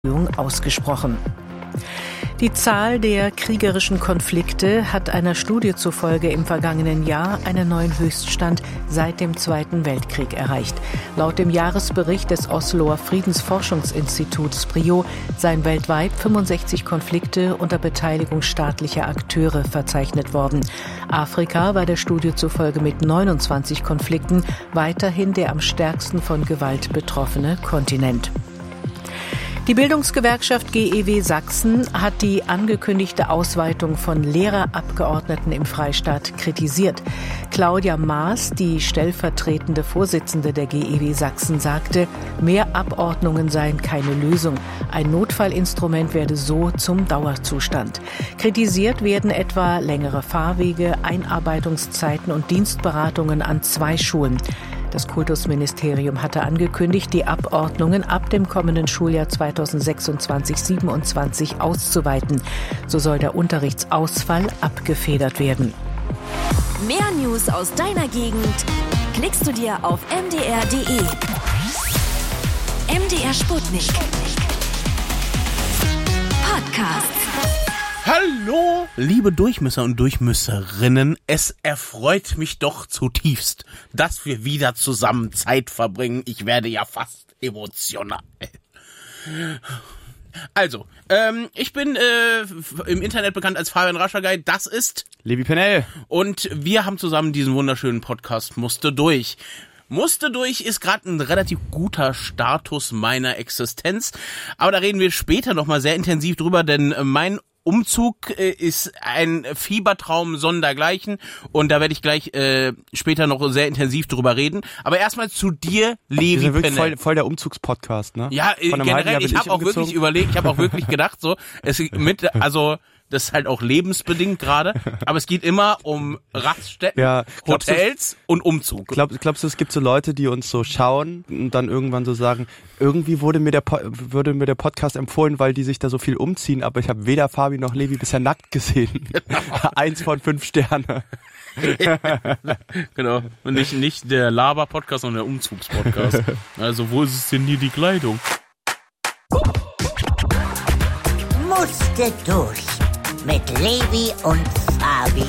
ausgesprochen. Die Zahl der kriegerischen Konflikte hat einer Studie zufolge im vergangenen Jahr einen neuen Höchststand seit dem Zweiten Weltkrieg erreicht. Laut dem Jahresbericht des Osloer Friedensforschungsinstituts PRIO seien weltweit 65 Konflikte unter Beteiligung staatlicher Akteure verzeichnet worden. Afrika war der Studie zufolge mit 29 Konflikten weiterhin der am stärksten von Gewalt betroffene Kontinent. Die Bildungsgewerkschaft GEW Sachsen hat die angekündigte Ausweitung von Lehrerabgeordneten im Freistaat kritisiert. Claudia Maas, die stellvertretende Vorsitzende der GEW Sachsen, sagte, mehr Abordnungen seien keine Lösung. Ein Notfallinstrument werde so zum Dauerzustand. Kritisiert werden etwa längere Fahrwege, Einarbeitungszeiten und Dienstberatungen an 2 Schulen. Das Kultusministerium hatte angekündigt, die Abordnungen ab dem kommenden Schuljahr 2026/27 auszuweiten. So soll der Unterrichtsausfall abgefedert werden. Mehr News aus deiner Gegend klickst du dir auf mdr.de. MDR Sputnik. Podcast. Hallo, liebe Durchmisser und Durchmisserinnen, es erfreut mich doch zutiefst, dass wir wieder zusammen Zeit verbringen. Ich werde ja fast emotional. Also, ich bin im Internet bekannt als Fabian Raschergei, das ist Levi Pennell. Und wir haben zusammen diesen wunderschönen Podcast Musste durch. Musste durch ist gerade ein relativ guter Status meiner Existenz, aber da reden wir später nochmal sehr intensiv drüber, denn mein Umzug ist ein Fiebertraum sondergleichen und da werde ich gleich später noch sehr intensiv drüber reden. Aber erstmal zu dir, Levi Pennell. Wir sind wirklich voll der Umzugspodcast, ne? Ja, generell, ich habe auch wirklich überlegt, ich habe auch wirklich gedacht, so, das ist halt auch lebensbedingt gerade, aber es geht immer um Raststätten, ja, Hotels und Umzug. Glaubst du, es gibt so Leute, die uns so schauen und dann irgendwann so sagen, irgendwie würde mir der Podcast empfohlen, weil die sich da so viel umziehen, aber ich habe weder Fabi noch Levi bisher nackt gesehen. Genau. 1 von 5 Sterne. Genau, und nicht der Laber-Podcast, sondern der Umzugspodcast. Also wo ist es denn hier die Kleidung? Musste durch. Mit Levi und Fabi.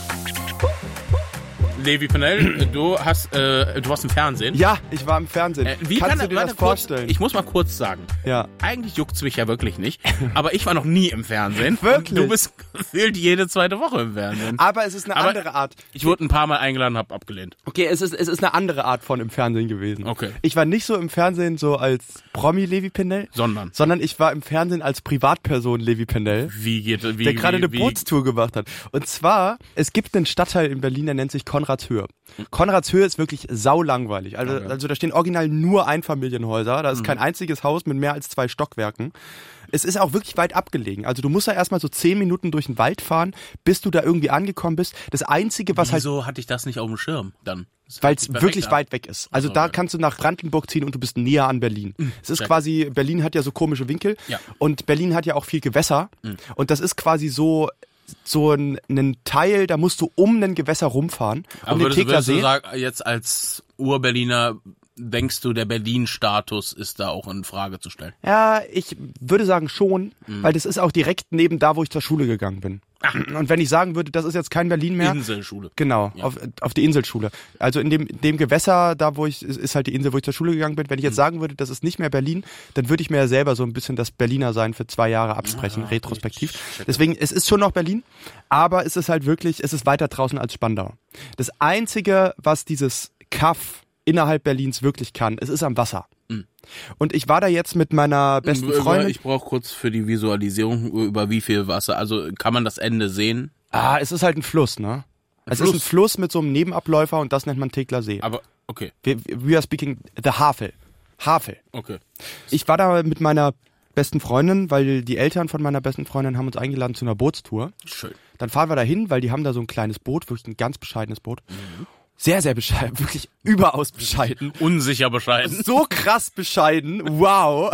Levi Pennell, du warst im Fernsehen. Ja, ich war im Fernsehen. Kannst du dir das vorstellen? Ich muss mal kurz sagen. Ja. Eigentlich juckt's mich ja wirklich nicht, aber ich war noch nie im Fernsehen. Wirklich? Du bist gefühlt jede zweite Woche im Fernsehen. Aber es ist eine andere Art. Ich wurde ein paar Mal eingeladen, hab abgelehnt. Okay, es ist eine andere Art von im Fernsehen gewesen. Okay. Ich war nicht so im Fernsehen so als Promi Levi Pennell, sondern ich war im Fernsehen als Privatperson Levi Pennell. Der gerade eine Bootstour gemacht hat. Und zwar, es gibt einen Stadtteil in Berlin, der nennt sich Konradshöhe. Konradshöhe ist wirklich saulangweilig. Also da stehen original nur Einfamilienhäuser. Da ist kein einziges Haus mit mehr als 2 Stockwerken. Es ist auch wirklich weit abgelegen. Also du musst da erstmal so 10 Minuten durch den Wald fahren, bis du da irgendwie angekommen bist. Das Einzige, was Wieso hatte ich das nicht auf dem Schirm dann? Weil es wirklich weit weg ist. Also da kannst du nach Brandenburg ziehen und du bist näher an Berlin. Es ist quasi, Berlin hat ja so komische Winkel und Berlin hat ja auch viel Gewässer. Und das ist quasi so einen Teil, da musst du um ein Gewässer rumfahren. Aber würdest du sagen, jetzt als Ur-Berliner, denkst du, der Berlin-Status ist da auch in Frage zu stellen? Ja, ich würde sagen schon, weil das ist auch direkt neben da, wo ich zur Schule gegangen bin. Ach. Und wenn ich sagen würde, das ist jetzt kein Berlin mehr. Inselschule. Genau, ja. auf die Inselschule. Also in dem Gewässer, da wo ist halt die Insel, wo ich zur Schule gegangen bin. Wenn ich jetzt sagen würde, das ist nicht mehr Berlin, dann würde ich mir ja selber so ein bisschen das Berliner Sein für 2 Jahre absprechen, retrospektiv. Deswegen, es ist schon noch Berlin, aber es ist halt wirklich, es ist weiter draußen als Spandau. Das Einzige, was dieses Kaff innerhalb Berlins wirklich kann, es ist am Wasser. Und ich war da jetzt mit meiner besten Freundin. Ich brauche kurz für die Visualisierung, über wie viel Wasser. Also kann man das Ende sehen? Es ist halt ein Fluss, ne? Es ist ein Fluss mit so einem Nebenabläufer und das nennt man Tegler See. Aber, okay. We are speaking the Havel. Okay. Ich war da mit meiner besten Freundin, weil die Eltern von meiner besten Freundin haben uns eingeladen zu einer Bootstour. Schön. Dann fahren wir da hin, weil die haben da so ein kleines Boot, wirklich ein ganz bescheidenes Boot. Sehr, sehr bescheiden, wirklich überaus bescheiden. Unsicher bescheiden. So krass bescheiden, wow.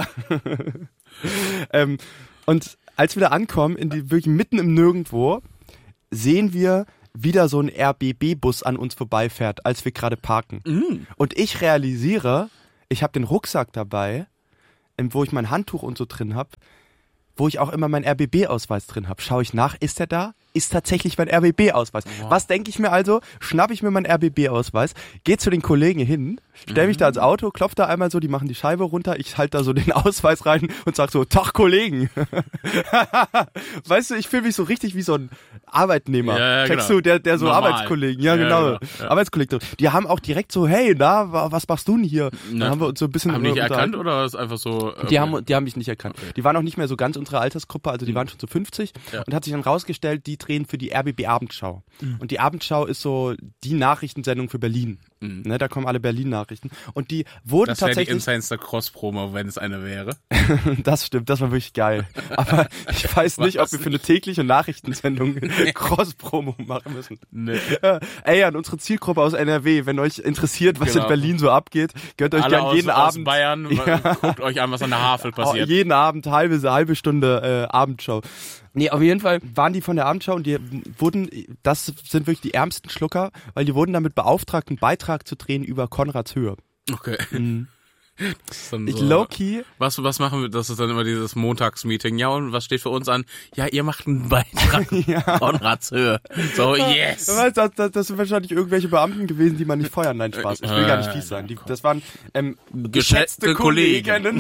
Und als wir da ankommen, wirklich mitten im Nirgendwo, sehen wir, wieder so ein RBB-Bus an uns vorbeifährt, als wir gerade parken. Und ich realisiere, ich habe den Rucksack dabei, wo ich mein Handtuch und so drin habe, wo ich auch immer meinen RBB-Ausweis drin habe. Schaue ich nach, ist der da? Ist tatsächlich mein RBB-Ausweis. Wow. Was denke ich mir also? Schnappe ich mir meinen RBB-Ausweis, gehe zu den Kollegen hin, stelle mich da ins Auto, klopfe da einmal so, die machen die Scheibe runter, ich halte da so den Ausweis rein und sag so, Tag Kollegen. Weißt du, ich fühle mich so richtig wie so ein Arbeitnehmer. Ja, checkst du, der so normal. Arbeitskollegen, genau. Arbeitskollegen. Die haben auch direkt so, hey, was machst du denn hier? Dann haben wir uns so ein bisschen haben die nicht erkannt oder ist einfach so? Okay. Die haben mich nicht erkannt. Okay. Die waren auch nicht mehr so ganz unsere Altersgruppe, also die waren schon so 50 und hat sich dann rausgestellt, die drehen für die RBB Abendschau. Und die Abendschau ist so die Nachrichtensendung für Berlin. Ne, da kommen alle Berlin-Nachrichten. Und die wurden tatsächlich... Das wäre die Insider-Cross-Promo, wenn es eine wäre. Das stimmt, das war wirklich geil. Aber ich weiß nicht, ob wir für eine tägliche Nachrichtensendung Cross-Promo machen müssen. Nee. Ey, an unsere Zielgruppe aus NRW, wenn euch interessiert, was in Berlin so abgeht, gönnt euch gerne jeden Abend... Aus Bayern, guckt euch an, was an der Havel passiert. Jeden Abend halbe Stunde Abendschau. Nee, auf jeden Fall waren die von der Abendschau und die wurden, das sind wirklich die ärmsten Schlucker, weil die wurden damit beauftragt, einen Beitrag zu drehen über Konrads Höhe. Okay. Das ist dann so, low-key. Was machen wir? Das ist dann immer dieses Montagsmeeting. Ja, und was steht für uns an? Ja, ihr macht einen Beitrag. Konrads Höhe. So, yes. Das sind wahrscheinlich irgendwelche Beamten gewesen, die man nicht feuern. Nein, Spaß. Ich will gar nicht fies sein. Das waren geschätzte Kolleginnen.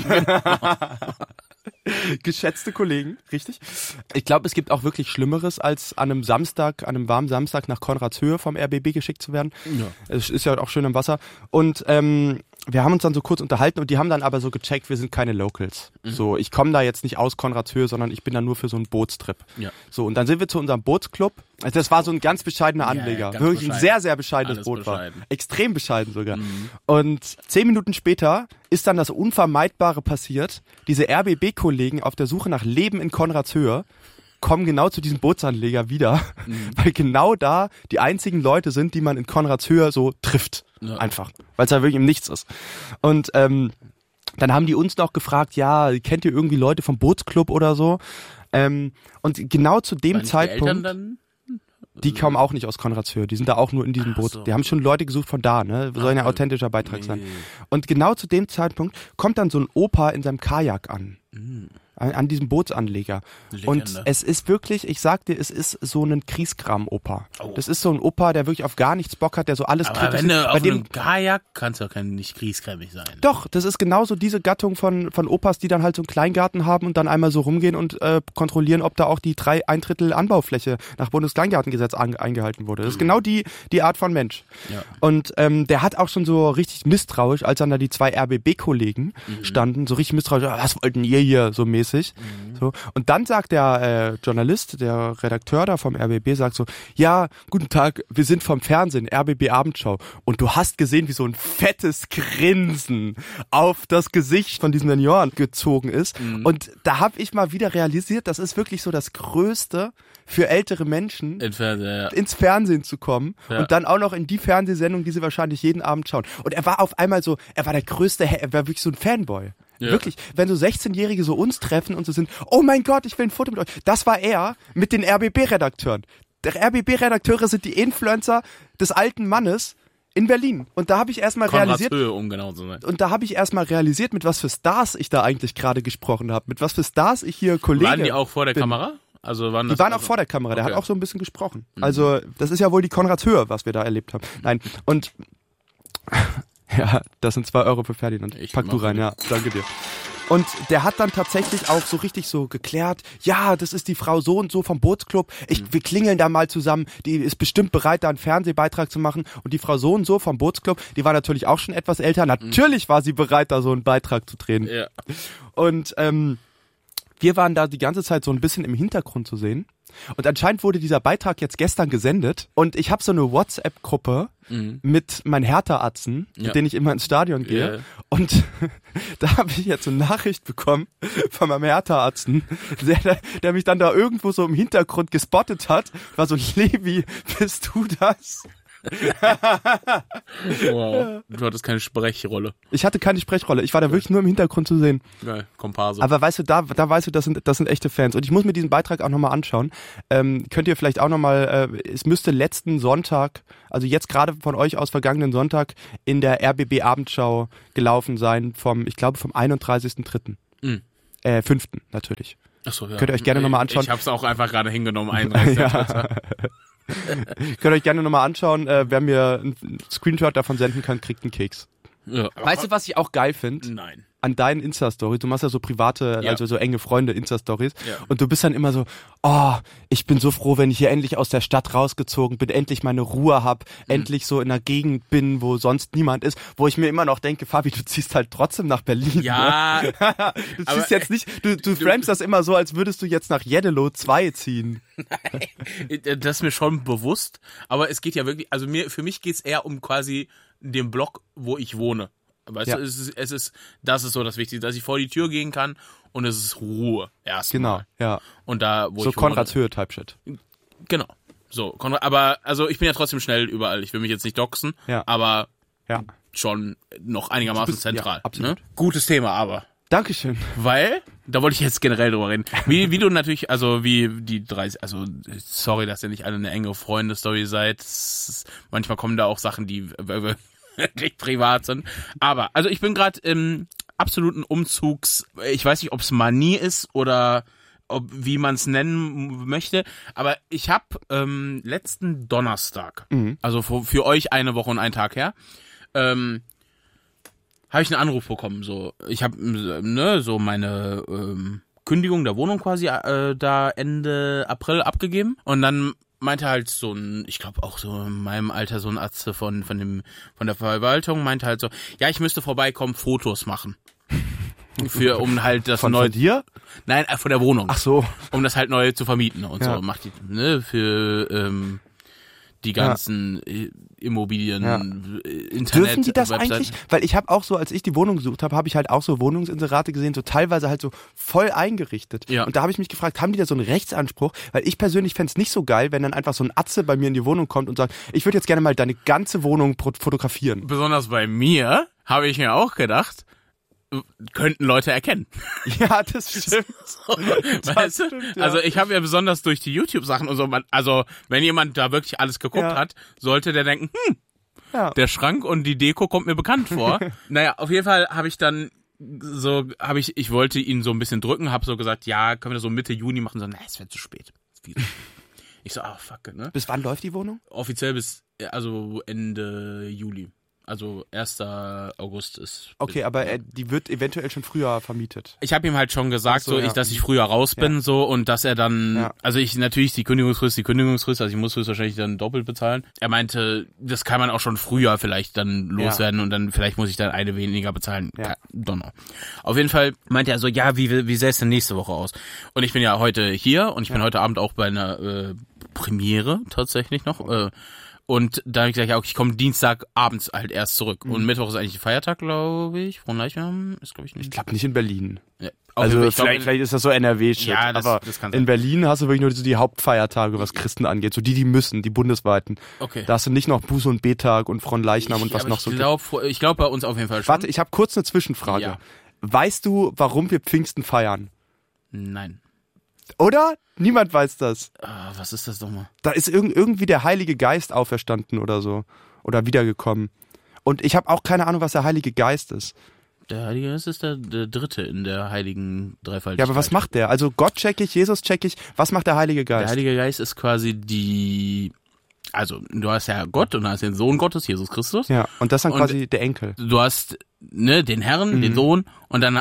Geschätzte Kollegen, richtig? Ich glaube, es gibt auch wirklich Schlimmeres, als an einem warmen Samstag nach Konrads Höhe vom RBB geschickt zu werden. Ja. Es ist ja auch schön im Wasser. Und wir haben uns dann so kurz unterhalten und die haben dann aber so gecheckt, wir sind keine Locals. So, ich komme da jetzt nicht aus Konrads Höhe, sondern ich bin da nur für so einen Bootstrip. Ja. So, und dann sind wir zu unserem Bootsclub. Also das war so ein ganz bescheidener Anleger. Ja, wirklich ein sehr, sehr bescheidenes Boot bescheiden. War. Extrem bescheiden sogar. Und 10 Minuten später ist dann das Unvermeidbare passiert. Diese RBB-Kollegen auf der Suche nach Leben in Konrads Höhe kommen genau zu diesem Bootsanleger wieder, weil genau da die einzigen Leute sind, die man in Konrads Höhe so trifft. Ja. Einfach. Weil es da wirklich im Nichts ist. Und dann haben die uns noch gefragt, ja, kennt ihr irgendwie Leute vom Bootsclub oder so? Und genau zu dem Zeitpunkt... Die kommen auch nicht aus Konrads Höhe, die sind da auch nur in diesem Boot. So. Die haben schon Leute gesucht von da, ne? Soll ein authentischer Beitrag sein. Und genau zu dem Zeitpunkt kommt dann so ein Opa in seinem Kajak an diesem Bootsanleger. Legende. Und es ist wirklich, ich sag dir, es ist so ein Kriegskram-Opa. Oh. Das ist so ein Opa, der wirklich auf gar nichts Bock hat, der so alles kritisch ist. Aber wenn du auf einem Kajak kannst du nicht kriegskrämig sein. Doch, das ist genauso diese Gattung von Opas, die dann halt so einen Kleingarten haben und dann einmal so rumgehen und kontrollieren, ob da auch die 1/3 Anbaufläche nach Bundeskleingartengesetz eingehalten wurde. Das ist genau die Art von Mensch. Ja. Und der hat auch schon so richtig misstrauisch, als dann da die 2 RBB-Kollegen standen, so richtig misstrauisch, was wollten ihr hier so mäßig? So. Und dann sagt der Journalist, der Redakteur da vom RBB, sagt so, ja, guten Tag, wir sind vom Fernsehen, RBB Abendschau. Und du hast gesehen, wie so ein fettes Grinsen auf das Gesicht von diesen Senioren gezogen ist. Und da habe ich mal wieder realisiert, das ist wirklich so das Größte für ältere Menschen, ins Fernsehen zu kommen und dann auch noch in die Fernsehsendung, die sie wahrscheinlich jeden Abend schauen. Und er war auf einmal so, er war der größte, er war wirklich so ein Fanboy. Ja. Wirklich, wenn so 16-Jährige so uns treffen und so sind, oh mein Gott, ich will ein Foto mit euch. Das war er mit den RBB-Redakteuren. Der RBB-Redakteure sind die Influencer des alten Mannes in Berlin. Und da habe ich erstmal realisiert, Höhe, um genau zu sein. Und da habe ich erstmal realisiert, mit was für Stars ich da eigentlich gerade gesprochen habe. Mit was für Stars ich hier Kollege Waren die auch vor der Kamera? Also die waren auch vor der Kamera, der hat auch so ein bisschen gesprochen. Also das ist ja wohl die Konrads Höhe, was wir da erlebt haben. Nein, und ja, das sind 2 Euro für Ferdinand. Pack du rein, ja, danke dir. Und der hat dann tatsächlich auch so richtig so geklärt, ja, das ist die Frau so und so vom Bootsclub, wir klingeln da mal zusammen, die ist bestimmt bereit, da einen Fernsehbeitrag zu machen. Und die Frau so und so vom Bootsclub, die war natürlich auch schon etwas älter, natürlich war sie bereit, da so einen Beitrag zu drehen. Ja. Und wir waren da die ganze Zeit so ein bisschen im Hintergrund zu sehen. Und anscheinend wurde dieser Beitrag jetzt gestern gesendet. Und ich habe so eine WhatsApp-Gruppe mit meinen Hertha-Atzen, mit denen ich immer ins Stadion gehe. Yeah. Und da habe ich jetzt so eine Nachricht bekommen von meinem Hertha-Atzen, der mich dann da irgendwo so im Hintergrund gespottet hat. War so, Levi, bist du das? Wow. Du hattest keine Sprechrolle. Ich hatte keine Sprechrolle. Ich war da wirklich nur im Hintergrund zu sehen. Geil, Komparse. Aber weißt du, da weißt du, das sind echte Fans. Und ich muss mir diesen Beitrag auch nochmal anschauen. Könnt ihr vielleicht auch nochmal, es müsste letzten Sonntag, also jetzt gerade von euch aus vergangenen Sonntag, in der RBB Abendschau gelaufen sein, ich glaube vom 31.3. 5. natürlich. Achso, ja. Könnt ihr euch gerne nochmal anschauen. Ich hab's auch einfach gerade hingenommen, 31. Könnt ihr euch gerne nochmal anschauen. Wer mir einen Screenshot davon senden kann, kriegt einen Keks. Ja. Weißt du, was ich auch geil finde? Nein. An deinen Insta-Stories, du machst ja so private, also so enge Freunde Insta-Stories und du bist dann immer so, ich bin so froh, wenn ich hier endlich aus der Stadt rausgezogen bin, endlich meine Ruhe hab, endlich so in einer Gegend bin, wo sonst niemand ist, wo ich mir immer noch denke, Fabi, du ziehst halt trotzdem nach Berlin. Ja. Ne? Du ziehst jetzt nicht, du framest das immer so, als würdest du jetzt nach Jeddelo 2 ziehen. Nein, das ist mir schon bewusst, aber es geht ja wirklich, also für mich geht's eher um quasi den Block, wo ich wohne. Weißt du, das ist so das Wichtigste, dass ich vor die Tür gehen kann und es ist Ruhe erstmal. Genau, ja. Und da, wo so ich Konrads Höhe Type Shit. Genau. So, Konrad, aber also ich bin ja trotzdem schnell überall. Ich will mich jetzt nicht doxen, aber schon noch einigermaßen zentral. Ja, absolut. Ne? Gutes Thema, aber. Dankeschön. Weil, da wollte ich jetzt generell drüber reden. Wie du natürlich, also wie die 30, also sorry, dass ihr nicht alle eine enge Freunde-Story seid. Manchmal kommen da auch Sachen, die wirklich privat sind. Aber, also ich bin gerade im absoluten ich weiß nicht, ob es Manie ist oder wie man es nennen möchte, aber ich habe letzten Donnerstag, also für euch eine Woche und einen Tag her, habe ich einen Anruf bekommen. So, ich habe so meine Kündigung der Wohnung quasi da Ende April abgegeben und dann meinte halt so ich glaube auch so in meinem Alter so ein Atze von der Verwaltung meinte halt so, ja, ich müsste vorbeikommen, Fotos machen. Um halt das neu. Von dir? Nein, von der Wohnung. Ach so. Um das halt neu zu vermieten und so. Macht die, für die ganzen Immobilien, Internet. Dürfen die das Webseiten. eigentlich? Weil ich habe auch so, als ich die Wohnung gesucht habe, habe ich halt auch so Wohnungsinserate gesehen, so teilweise halt so voll eingerichtet. Ja. Und da habe ich mich gefragt, haben die da so einen Rechtsanspruch? Weil ich persönlich fände es nicht so geil, wenn dann einfach so ein Atze bei mir in die Wohnung kommt und sagt, ich würde jetzt gerne mal deine ganze Wohnung fotografieren. Besonders bei mir habe ich mir auch gedacht, könnten Leute erkennen. Ja, das stimmt. Weißt du? Stimmt, ja. Also ich habe ja besonders durch die YouTube-Sachen und so, also wenn jemand da wirklich alles geguckt hat, sollte der denken, der Schrank und die Deko kommt mir bekannt vor. Naja, auf jeden Fall habe ich dann ich wollte ihn so ein bisschen drücken, habe so gesagt, ja, können wir das so Mitte Juni machen? So, es wird zu spät. Ich so, fuck, ne? Bis wann läuft die Wohnung? Offiziell bis, also Ende Juli. Also 1. August ist... Okay, aber die wird eventuell schon früher vermietet. Ich habe ihm halt schon gesagt, dass ich früher raus bin, und dass er dann... Also natürlich die Kündigungsfrist, also ich muss höchstwahrscheinlich dann doppelt bezahlen. Er meinte, das kann man auch schon früher vielleicht dann loswerden und dann vielleicht muss ich dann eine weniger bezahlen. Ja. Donner. Auf jeden Fall meinte er so, ja, wie sähe es denn nächste Woche aus? Und ich bin ja heute hier und ich bin heute Abend auch bei einer Premiere tatsächlich noch, und da habe ich gesagt, ja, okay, ich komme Dienstagabends halt erst zurück. Und Mittwoch ist eigentlich ein Feiertag, glaube ich. Fronleichnam ist, glaube ich, nicht. Ich glaube nicht in Berlin. Ja, also vielleicht ist das so NRW-Shit. Ja, aber das kann sein. In Berlin hast du wirklich nur so die Hauptfeiertage, was Christen angeht. So die müssen, die bundesweiten. Okay. Da hast du nicht noch Buße- und B-Tag und Fronleichnam und was noch so. Ich glaube bei uns auf jeden Fall schon. Warte, ich habe kurz eine Zwischenfrage. Ja. Weißt du, warum wir Pfingsten feiern? Nein. Oder? Niemand weiß das. Was ist das nochmal? Da ist irgendwie der Heilige Geist auferstanden oder so. Oder wiedergekommen. Und ich habe auch keine Ahnung, was der Heilige Geist ist. Der Heilige Geist ist der Dritte in der heiligen Dreifaltigkeit. Ja, aber was macht der? Also Gott check ich, Jesus check ich. Was macht der Heilige Geist? Der Heilige Geist ist quasi also du hast ja Gott und du hast den Sohn Gottes, Jesus Christus. Ja, und das ist dann quasi der Enkel. Du hast den Herrn, den Sohn und dann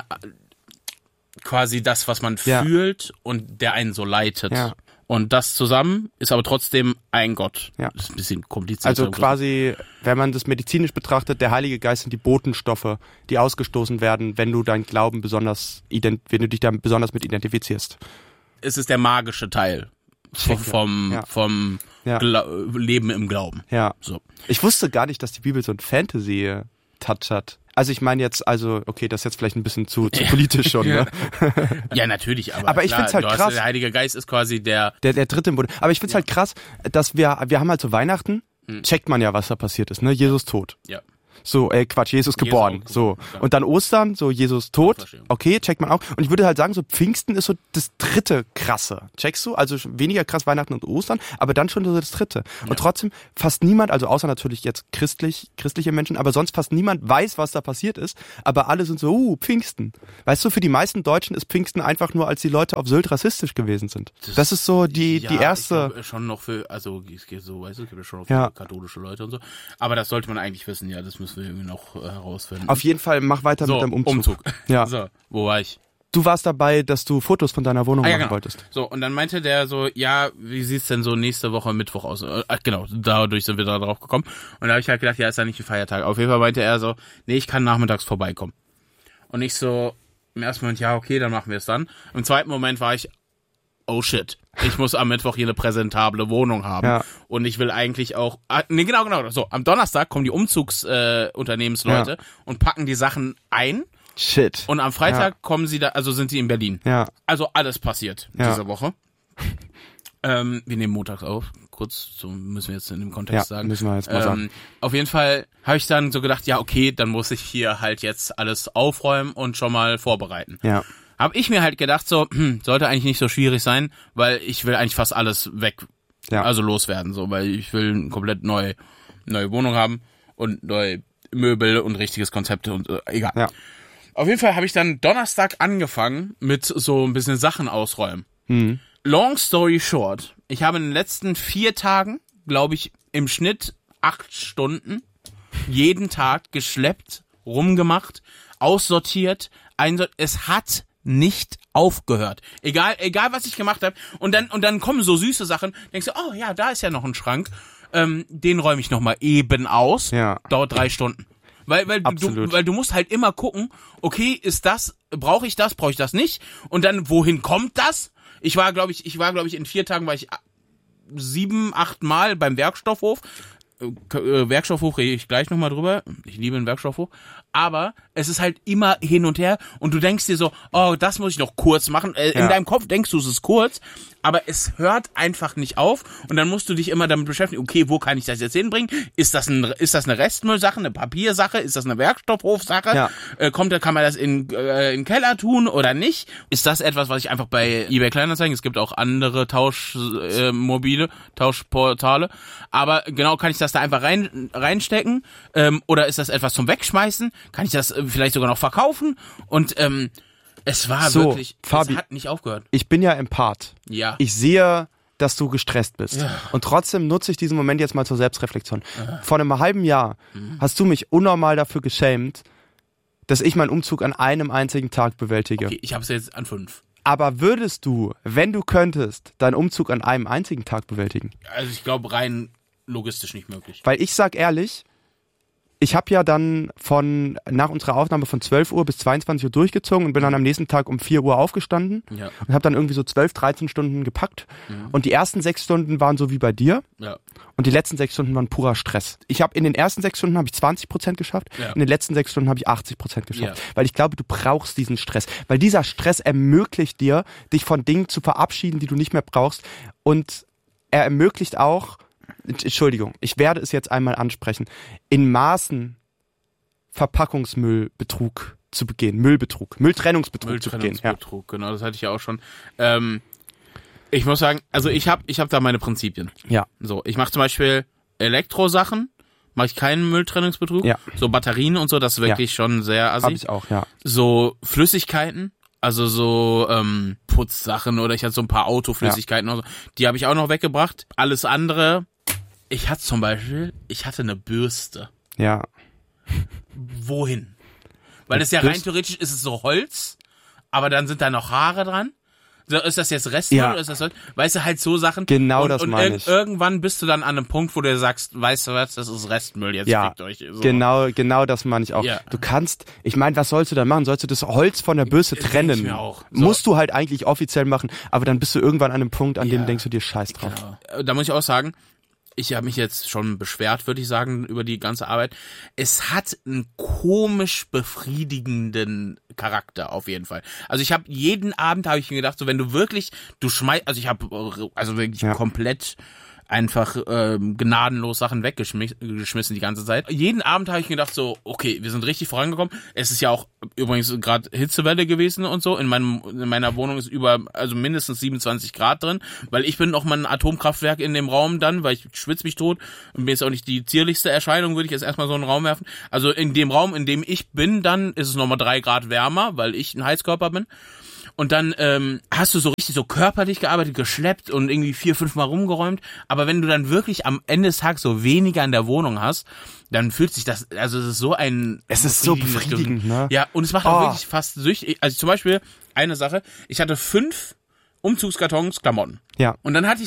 quasi das, was man fühlt und der einen so leitet. Ja. Und das zusammen ist aber trotzdem ein Gott. Ja. Das ist ein bisschen kompliziert. Also quasi, wenn man das medizinisch betrachtet, der Heilige Geist sind die Botenstoffe, die ausgestoßen werden, wenn du deinen Glauben wenn du dich da besonders mit identifizierst. Es ist der magische Teil vom Leben im Glauben. Ja. So. Ich wusste gar nicht, dass die Bibel so ein Fantasy-Touch hat. Also ich meine jetzt, okay, das ist jetzt vielleicht ein bisschen zu politisch schon, ne? Ja, natürlich, aber ich find's halt krass. Der Heilige Geist ist quasi der Dritte im Bunde. Aber ich find's halt krass, dass wir haben halt zu Weihnachten, checkt man ja, was da passiert ist, ne? Jesus tot. Ja. So, Quatsch, Jesus geboren. So. Und dann Ostern, so Jesus tot. Okay, checkt man auch. Und ich würde halt sagen, so Pfingsten ist so das dritte krasse. Checkst du? Also weniger krass Weihnachten und Ostern, aber dann schon so das dritte. Und trotzdem fast niemand, also außer natürlich jetzt christliche Menschen, aber sonst fast niemand weiß, was da passiert ist. Aber alle sind so, Pfingsten. Weißt du, für die meisten Deutschen ist Pfingsten einfach nur, als die Leute auf Sylt rassistisch gewesen sind. Das ist so die erste... Ich schon noch für, also es gibt so, weißt du, es gibt schon noch viele katholische Leute und so. Aber das sollte man eigentlich wissen, ja, das müssen wir irgendwie noch herausfinden. Auf jeden Fall, mach weiter mit deinem Umzug. Ja. So, wo war ich? Du warst dabei, dass du Fotos von deiner Wohnung machen wolltest. So, und dann meinte der so, ja, wie sieht's denn so nächste Woche Mittwoch aus? Genau, dadurch sind wir da drauf gekommen. Und da habe ich halt gedacht, ja, ist ja nicht ein Feiertag. Auf jeden Fall meinte er so, nee, ich kann nachmittags vorbeikommen. Und ich so, im ersten Moment, ja, okay, dann machen wir es dann. Im zweiten Moment war ich, oh shit, ich muss am Mittwoch hier eine präsentable Wohnung haben. Ja. Und ich will eigentlich auch, genau. So, am Donnerstag kommen die Umzugsunternehmensleute und packen die Sachen ein. Shit. Und am Freitag kommen sie da, also sind sie in Berlin. Ja. Also alles passiert diese Woche. Wir nehmen montags auf. Kurz, so müssen wir jetzt in dem Kontext sagen. Müssen wir jetzt mal sagen. Auf jeden Fall habe ich dann so gedacht, ja, okay, dann muss ich hier halt jetzt alles aufräumen und schon mal vorbereiten. Ja. Habe ich mir halt gedacht, so, sollte eigentlich nicht so schwierig sein, weil ich will eigentlich fast alles weg, also loswerden, so, weil ich will eine komplett neue Wohnung haben und neue Möbel und richtiges Konzept und egal. Ja. Auf jeden Fall habe ich dann Donnerstag angefangen mit so ein bisschen Sachen ausräumen. Mhm. Long story short, ich habe in den letzten 4 Tagen, glaube ich, im Schnitt 8 Stunden jeden Tag geschleppt, rumgemacht, aussortiert, es hat nicht aufgehört. Egal was ich gemacht habe. Und dann kommen so süße Sachen. Denkst du, oh ja, da ist ja noch ein Schrank. Den räume ich nochmal eben aus. Ja. Dauert 3 Stunden. Weil du musst halt immer gucken, okay, brauche ich das nicht? Und dann, wohin kommt das? Ich war, glaube ich, in 4 Tagen war ich 7, 8 Mal beim Werkstoffhof. Werkstoffhof rede ich gleich nochmal drüber. Ich liebe den Werkstoffhof. Aber es ist halt immer hin und her und du denkst dir so, oh, das muss ich noch kurz machen. In deinem Kopf denkst du, es ist kurz, aber es hört einfach nicht auf und dann musst du dich immer damit beschäftigen, okay, wo kann ich das jetzt hinbringen? Ist das eine Restmüllsache, eine Papiersache? Ist das eine Werkstoffhofsache? Ja. Kann man das in den Keller tun oder nicht? Ist das etwas, was ich einfach bei eBay Kleinanzeigen, es gibt auch andere Tauschportale, aber genau, kann ich das da einfach reinstecken? Oder ist das etwas zum Wegschmeißen? Kann ich das vielleicht sogar noch verkaufen? Und es war wirklich, Fabi, es hat nicht aufgehört. Ich bin ja Empath. Ja. Ich sehe, dass du gestresst bist. Ja. Und trotzdem nutze ich diesen Moment jetzt mal zur Selbstreflexion. Ja. Vor einem halben Jahr hast du mich unnormal dafür geschämt, dass ich meinen Umzug an einem einzigen Tag bewältige. Okay, ich habe es jetzt an 5. Aber würdest du, wenn du könntest, deinen Umzug an einem einzigen Tag bewältigen? Also ich glaube, rein logistisch nicht möglich. Weil ich sag ehrlich, ich habe ja dann nach unserer Aufnahme von 12 Uhr bis 22 Uhr durchgezogen und bin dann am nächsten Tag um 4 Uhr aufgestanden und habe dann irgendwie so 12, 13 Stunden gepackt. Mhm. Und die ersten 6 Stunden waren so wie bei dir und die letzten 6 Stunden waren purer Stress. In den ersten 6 Stunden habe ich 20% geschafft, in den letzten 6 Stunden habe ich 80% geschafft. Weil ich glaube, du brauchst diesen Stress. Weil dieser Stress ermöglicht dir, dich von Dingen zu verabschieden, die du nicht mehr brauchst. Und er ermöglicht auch, Entschuldigung, ich werde es jetzt einmal ansprechen, in Maßen Verpackungsmüllbetrug zu begehen, Mülltrennungsbetrug zu begehen. Mülltrennungsbetrug, genau, das hatte ich ja auch schon. Ich muss sagen, also ich hab da meine Prinzipien. Ja. So, ich mache zum Beispiel Elektrosachen, mache ich keinen Mülltrennungsbetrug. Ja. So Batterien und so, das ist wirklich schon sehr assi. Hab ich auch, ja. So Flüssigkeiten, also so Putzsachen oder ich hatte so ein paar Autoflüssigkeiten und so, die habe ich auch noch weggebracht. Alles andere, ich hatte eine Bürste. Ja. Wohin? Weil das ja rein theoretisch ist es so Holz, aber dann sind da noch Haare dran. So, ist das jetzt Restmüll oder ist das Holz? Weißt du, halt so Sachen. Genau, das meine ich. Irgendwann bist du dann an einem Punkt, wo du sagst, weißt du was, das ist Restmüll, jetzt fickt euch. So. Genau das meine ich auch. Ja. Du kannst, ich meine, was sollst du dann machen? Sollst du das Holz von der Bürste trennen? Ich mir auch. So. Musst du halt eigentlich offiziell machen, aber dann bist du irgendwann an einem Punkt, an dem denkst du dir scheiß drauf. Genau. Da muss ich auch sagen, ich habe mich jetzt schon beschwert, würde ich sagen, über die ganze Arbeit. Es hat einen komisch befriedigenden Charakter auf jeden Fall. Also ich habe jeden Abend, habe ich mir gedacht, so wenn du wirklich, also ich habe wirklich komplett einfach gnadenlos Sachen weggeschmissen die ganze Zeit. Jeden Abend habe ich gedacht so, okay, wir sind richtig vorangekommen. Es ist ja auch übrigens gerade Hitzewelle gewesen und so. In meiner Wohnung ist also mindestens 27 Grad drin, weil ich bin noch mal ein Atomkraftwerk in dem Raum dann, weil ich schwitze mich tot und mir ist auch nicht die zierlichste Erscheinung, würde ich jetzt erstmal so einen Raum werfen. Also in dem Raum, in dem ich bin, dann ist es nochmal 3 Grad wärmer, weil ich ein Heizkörper bin. Und dann hast du so richtig so körperlich gearbeitet, geschleppt und irgendwie 4-5 Mal rumgeräumt. Aber wenn du dann wirklich am Ende des Tages so weniger in der Wohnung hast, dann fühlt sich das, also es ist so ein... Es ist so befriedigend, ne? Ja, und es macht auch wirklich fast süchtig. Also zum Beispiel eine Sache, ich hatte 5 Umzugskartons Klamotten. Ja. Und dann war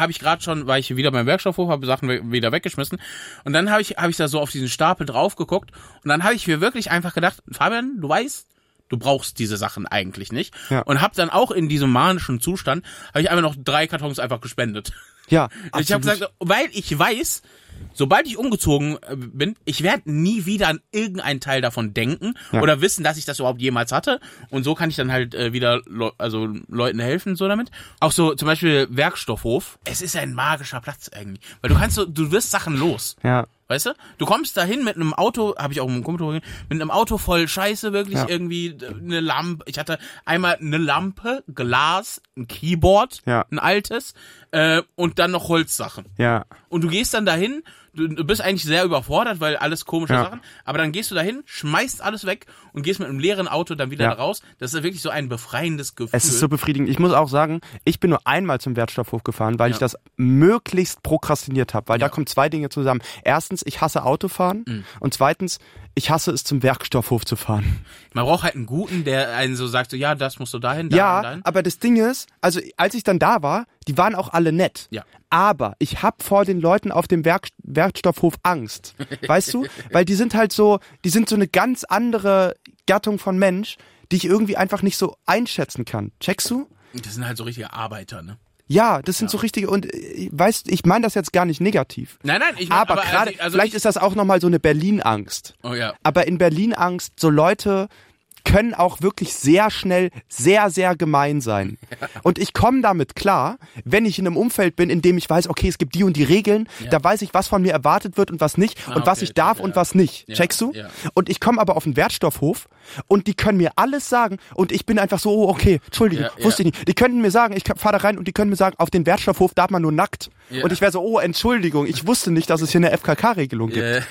ich wieder beim Werkstoffhof, habe Sachen wieder weggeschmissen. Und dann habe ich da so auf diesen Stapel drauf geguckt. Und dann habe ich mir wirklich einfach gedacht, Fabian, du weißt, du brauchst diese Sachen eigentlich nicht. Ja. Und habe dann auch in diesem manischen Zustand, habe ich einfach noch 3 Kartons einfach gespendet. Ja, absolut. Ich habe gesagt, weil ich weiß, sobald ich umgezogen bin, ich werde nie wieder an irgendeinen Teil davon denken oder wissen, dass ich das überhaupt jemals hatte. Und so kann ich dann halt wieder Leuten helfen so damit. Auch so zum Beispiel Werkstoffhof. Es ist ein magischer Platz eigentlich. Weil du wirst Sachen los. Ja. Weißt du? Du kommst dahin mit einem Auto, habe ich auch mit einem Kumpel gesehen, mit einem Auto voll Scheiße, wirklich irgendwie eine Lampe. Ich hatte einmal eine Lampe, Glas, ein Keyboard, ein altes und dann noch Holzsachen. Ja. Und du gehst dann dahin, du bist eigentlich sehr überfordert, weil alles komische Sachen, aber dann gehst du dahin, schmeißt alles weg und gehst mit einem leeren Auto dann wieder raus. Das ist wirklich so ein befreiendes Gefühl. Es ist so befriedigend. Ich muss auch sagen, ich bin nur einmal zum Wertstoffhof gefahren, weil ich das möglichst prokrastiniert habe, weil da kommen 2 Dinge zusammen. Erstens, ich hasse Autofahren und zweitens, ich hasse es, zum Werkstoffhof zu fahren. Man braucht halt einen guten, der einen so sagt, so, ja, das musst du dahin, dahin. Aber das Ding ist, also als ich dann da war, die waren auch alle nett. Ja. Aber ich hab vor den Leuten auf dem Werkstoffhof Angst. Weißt du? Weil die sind so eine ganz andere Gattung von Mensch, die ich irgendwie einfach nicht so einschätzen kann. Checkst du? Das sind halt so richtige Arbeiter, ne? Ja, das sind so richtige, und weißt, ich meine das jetzt gar nicht negativ. Nein, aber gerade, vielleicht ist das auch nochmal so eine Berlin-Angst. Oh ja. Aber in Berlin-Angst, so Leute können auch wirklich sehr schnell sehr, sehr gemein sein. Und ich komme damit klar, wenn ich in einem Umfeld bin, in dem ich weiß, okay, es gibt die und die Regeln, da weiß ich, was von mir erwartet wird und was nicht und was ich darf und was nicht. Checkst du? Ja. Und ich komme aber auf den Wertstoffhof und die können mir alles sagen und ich bin einfach so, oh, okay, Entschuldigung, wusste ich nicht. Die könnten mir sagen, ich fahre da rein und die können mir sagen, auf den Wertstoffhof darf man nur nackt. Ja. Und ich wäre so, oh, Entschuldigung, ich wusste nicht, dass es hier eine FKK-Regelung gibt.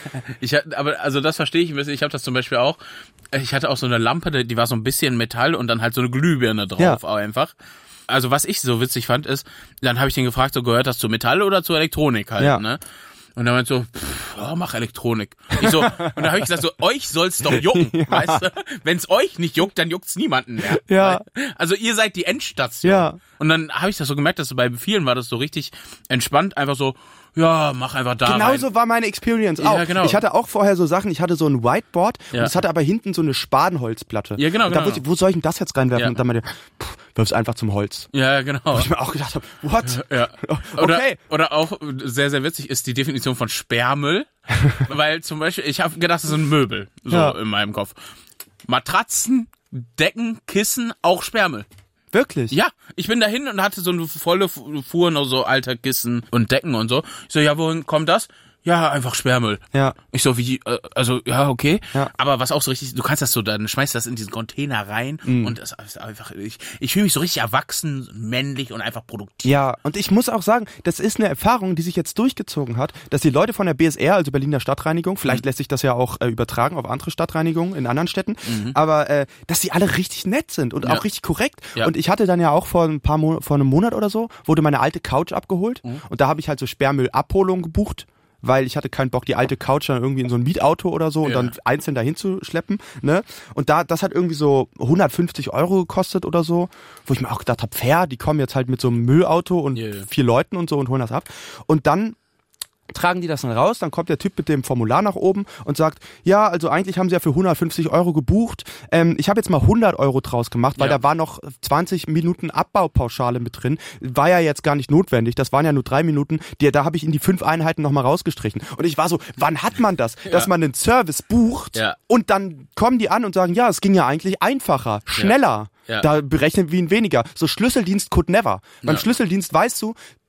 Aber das verstehe ich ein bisschen. Ich habe das zum Beispiel auch. Ich hatte auch so eine Lampe, die war so ein bisschen Metall und dann halt so eine Glühbirne drauf einfach. Also was ich so witzig fand ist, dann habe ich den gefragt, so gehört das zu Metall oder zu Elektronik halt, ne? Und dann meint so, mach Elektronik. Ich so, und da habe ich gesagt, so, euch soll's doch jucken, weißt du? Wenn's euch nicht juckt, dann juckt's niemanden mehr. Ja. Also ihr seid die Endstation. Ja. Und dann habe ich das so gemerkt, dass bei vielen war das so richtig entspannt, einfach so, ja, mach einfach da Genauso rein. War meine Experience auch. Ja, genau. Ich hatte auch vorher so Sachen, ich hatte so ein Whiteboard und es hatte aber hinten so eine Spanholzplatte. Ja, genau. Und da wusste ich, wo soll ich denn das jetzt reinwerfen? Ja. Und dann meinte ich, wirf's einfach zum Holz. Ja, genau. Wo ich mir auch gedacht habe, what? Ja. Okay. Oder auch sehr, sehr witzig ist die Definition von Sperrmüll. Weil zum Beispiel, ich habe gedacht, das sind Möbel, so in meinem Kopf. Matratzen, Decken, Kissen, auch Sperrmüll. Wirklich? Ja, ich bin dahin und hatte so eine volle Fuhr noch so alter Kissen und Decken und so. Ich so, ja, wohin kommt das? Ja, einfach Sperrmüll. Ja. Ich so, wie, ja, okay. Ja. Aber was auch so richtig, du kannst das so, dann schmeißt das in diesen Container rein und das ist einfach, ich fühle mich so richtig erwachsen, männlich und einfach produktiv. Ja, und ich muss auch sagen, das ist eine Erfahrung, die sich jetzt durchgezogen hat, dass die Leute von der BSR, also Berliner Stadtreinigung, vielleicht lässt sich das ja auch übertragen auf andere Stadtreinigungen in anderen Städten, aber dass die alle richtig nett sind und auch richtig korrekt. Ja. Und ich hatte dann ja auch vor einem Monat oder so, wurde meine alte Couch abgeholt und da habe ich halt so Sperrmüllabholung gebucht. Weil ich hatte keinen Bock, die alte Couch dann irgendwie in so ein Mietauto oder so und dann einzeln dahin zu schleppen, ne? Und das hat irgendwie so 150 € gekostet oder so, wo ich mir auch gedacht habe, fair, die kommen jetzt halt mit so einem Müllauto und 4 Leuten und so und holen das ab. Und dann tragen die das dann raus, dann kommt der Typ mit dem Formular nach oben und sagt, ja, also eigentlich haben sie ja für 150 € gebucht. Ich habe jetzt mal 100 € draus gemacht, weil da war noch 20 Minuten Abbaupauschale mit drin. War ja jetzt gar nicht notwendig, das waren ja nur 3 Minuten. Da habe ich in die 5 Einheiten nochmal rausgestrichen. Und ich war so, wann hat man das? Dass man einen Service bucht und dann kommen die an und sagen, ja, es ging ja eigentlich einfacher, schneller. Ja. Da berechnen wir ihn weniger. So Schlüsseldienst could never. Beim Schlüsseldienst weißt du,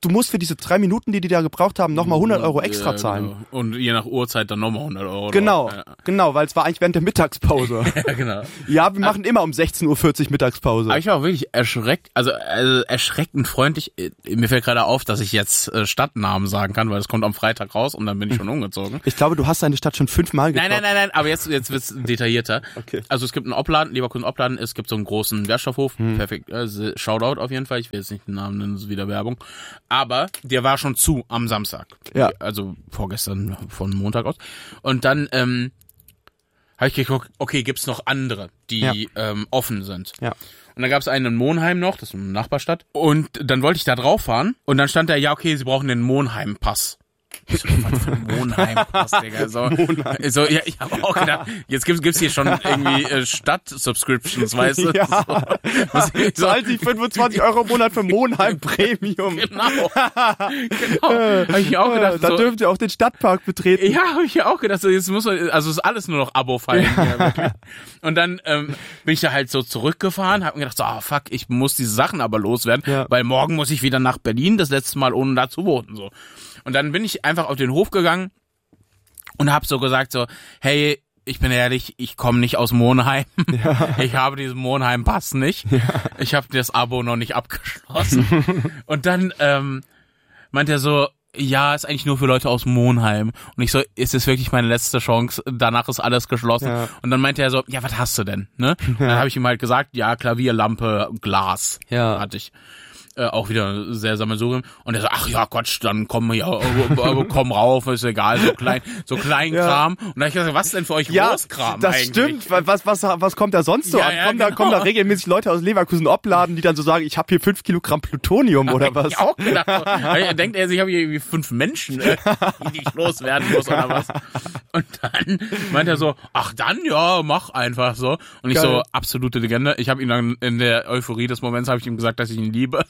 du musst für diese 3 Minuten, die da gebraucht haben, nochmal 100 Euro extra zahlen. Genau. Und je nach Uhrzeit dann nochmal 100 Euro. Genau, weil es war eigentlich während der Mittagspause. Ja, genau. Ja, wir machen immer um 16:40 Uhr Mittagspause. Aber ich war auch wirklich erschreckend freundlich. Mir fällt gerade auf, dass ich jetzt Stadtnamen sagen kann, weil es kommt am Freitag raus und dann bin ich schon umgezogen. Ich glaube, du hast deine Stadt schon 5-mal getroffen. Nein, aber jetzt wird's detaillierter. Okay. Also es gibt einen Opladen, Leverkusen-Opladen, es gibt so einen großen Wertstoffhof. Perfekt, Shoutout auf jeden Fall. Ich will jetzt nicht den Namen nennen, das ist wieder Werbung. Aber der war schon zu am Samstag. Ja. Also vorgestern, von Montag aus. Und dann habe ich geguckt, okay, gibt's noch andere, die offen sind. Ja. Und dann gab's einen in Monheim noch, das ist eine Nachbarstadt. Und dann wollte ich da drauf fahren und dann stand da, ja okay, sie brauchen den Monheim-Pass. Was für ein Monheim-Pass, Digga. So, ja, ich habe auch gedacht, jetzt gibt's hier schon irgendwie Stadt-Subscriptions, weißt du? Ja. Zahlt sie 25 Euro im Monat für Monheim Premium. Genau. Hab ich auch gedacht, da dürft ihr auch den Stadtpark betreten. Ja, habe ich auch gedacht, so jetzt muss man, also ist alles nur noch Abo-Fallen. Ja, wirklich. Und dann bin ich da halt so zurückgefahren, hab mir gedacht, so, fuck, ich muss diese Sachen aber loswerden, weil morgen muss ich wieder nach Berlin, das letzte Mal ohne da zu wohnen, so. Und dann bin ich einfach auf den Hof gegangen und hab so gesagt so, hey, ich bin ehrlich, ich komme nicht aus Monheim. Ja. Ich habe diesen Monheim-Pass nicht. Ja. Ich habe das Abo noch nicht abgeschlossen. Und dann meint er so, ja, ist eigentlich nur für Leute aus Monheim. Und ich so, ist es wirklich meine letzte Chance? Danach ist alles geschlossen. Ja. Und dann meinte er so, ja, was hast du denn? Ne? Ja. Dann habe ich ihm halt gesagt, ja, Klavier, Lampe, Glas hatte ich. Auch wieder sehr Sammelsurium. Und er so, ach ja, Gott, dann komm rauf, ist egal, so klein Kram. Und dann hab ich gesagt, was denn für euch Großkram das eigentlich? Stimmt, was kommt da sonst so an? Kommen da regelmäßig Leute aus Leverkusen Opladen, die dann so sagen, ich habe hier 5 Kilogramm Plutonium oder was? Ich auch gedacht. So. Denkt er sich, ich habe hier irgendwie 5 Menschen, die ich loswerden muss oder was? Und dann meint er so, ach dann, ja, mach einfach so. Und ich so, absolute Legende. Ich habe ihm dann in der Euphorie des Moments, habe ich ihm gesagt, dass ich ihn liebe.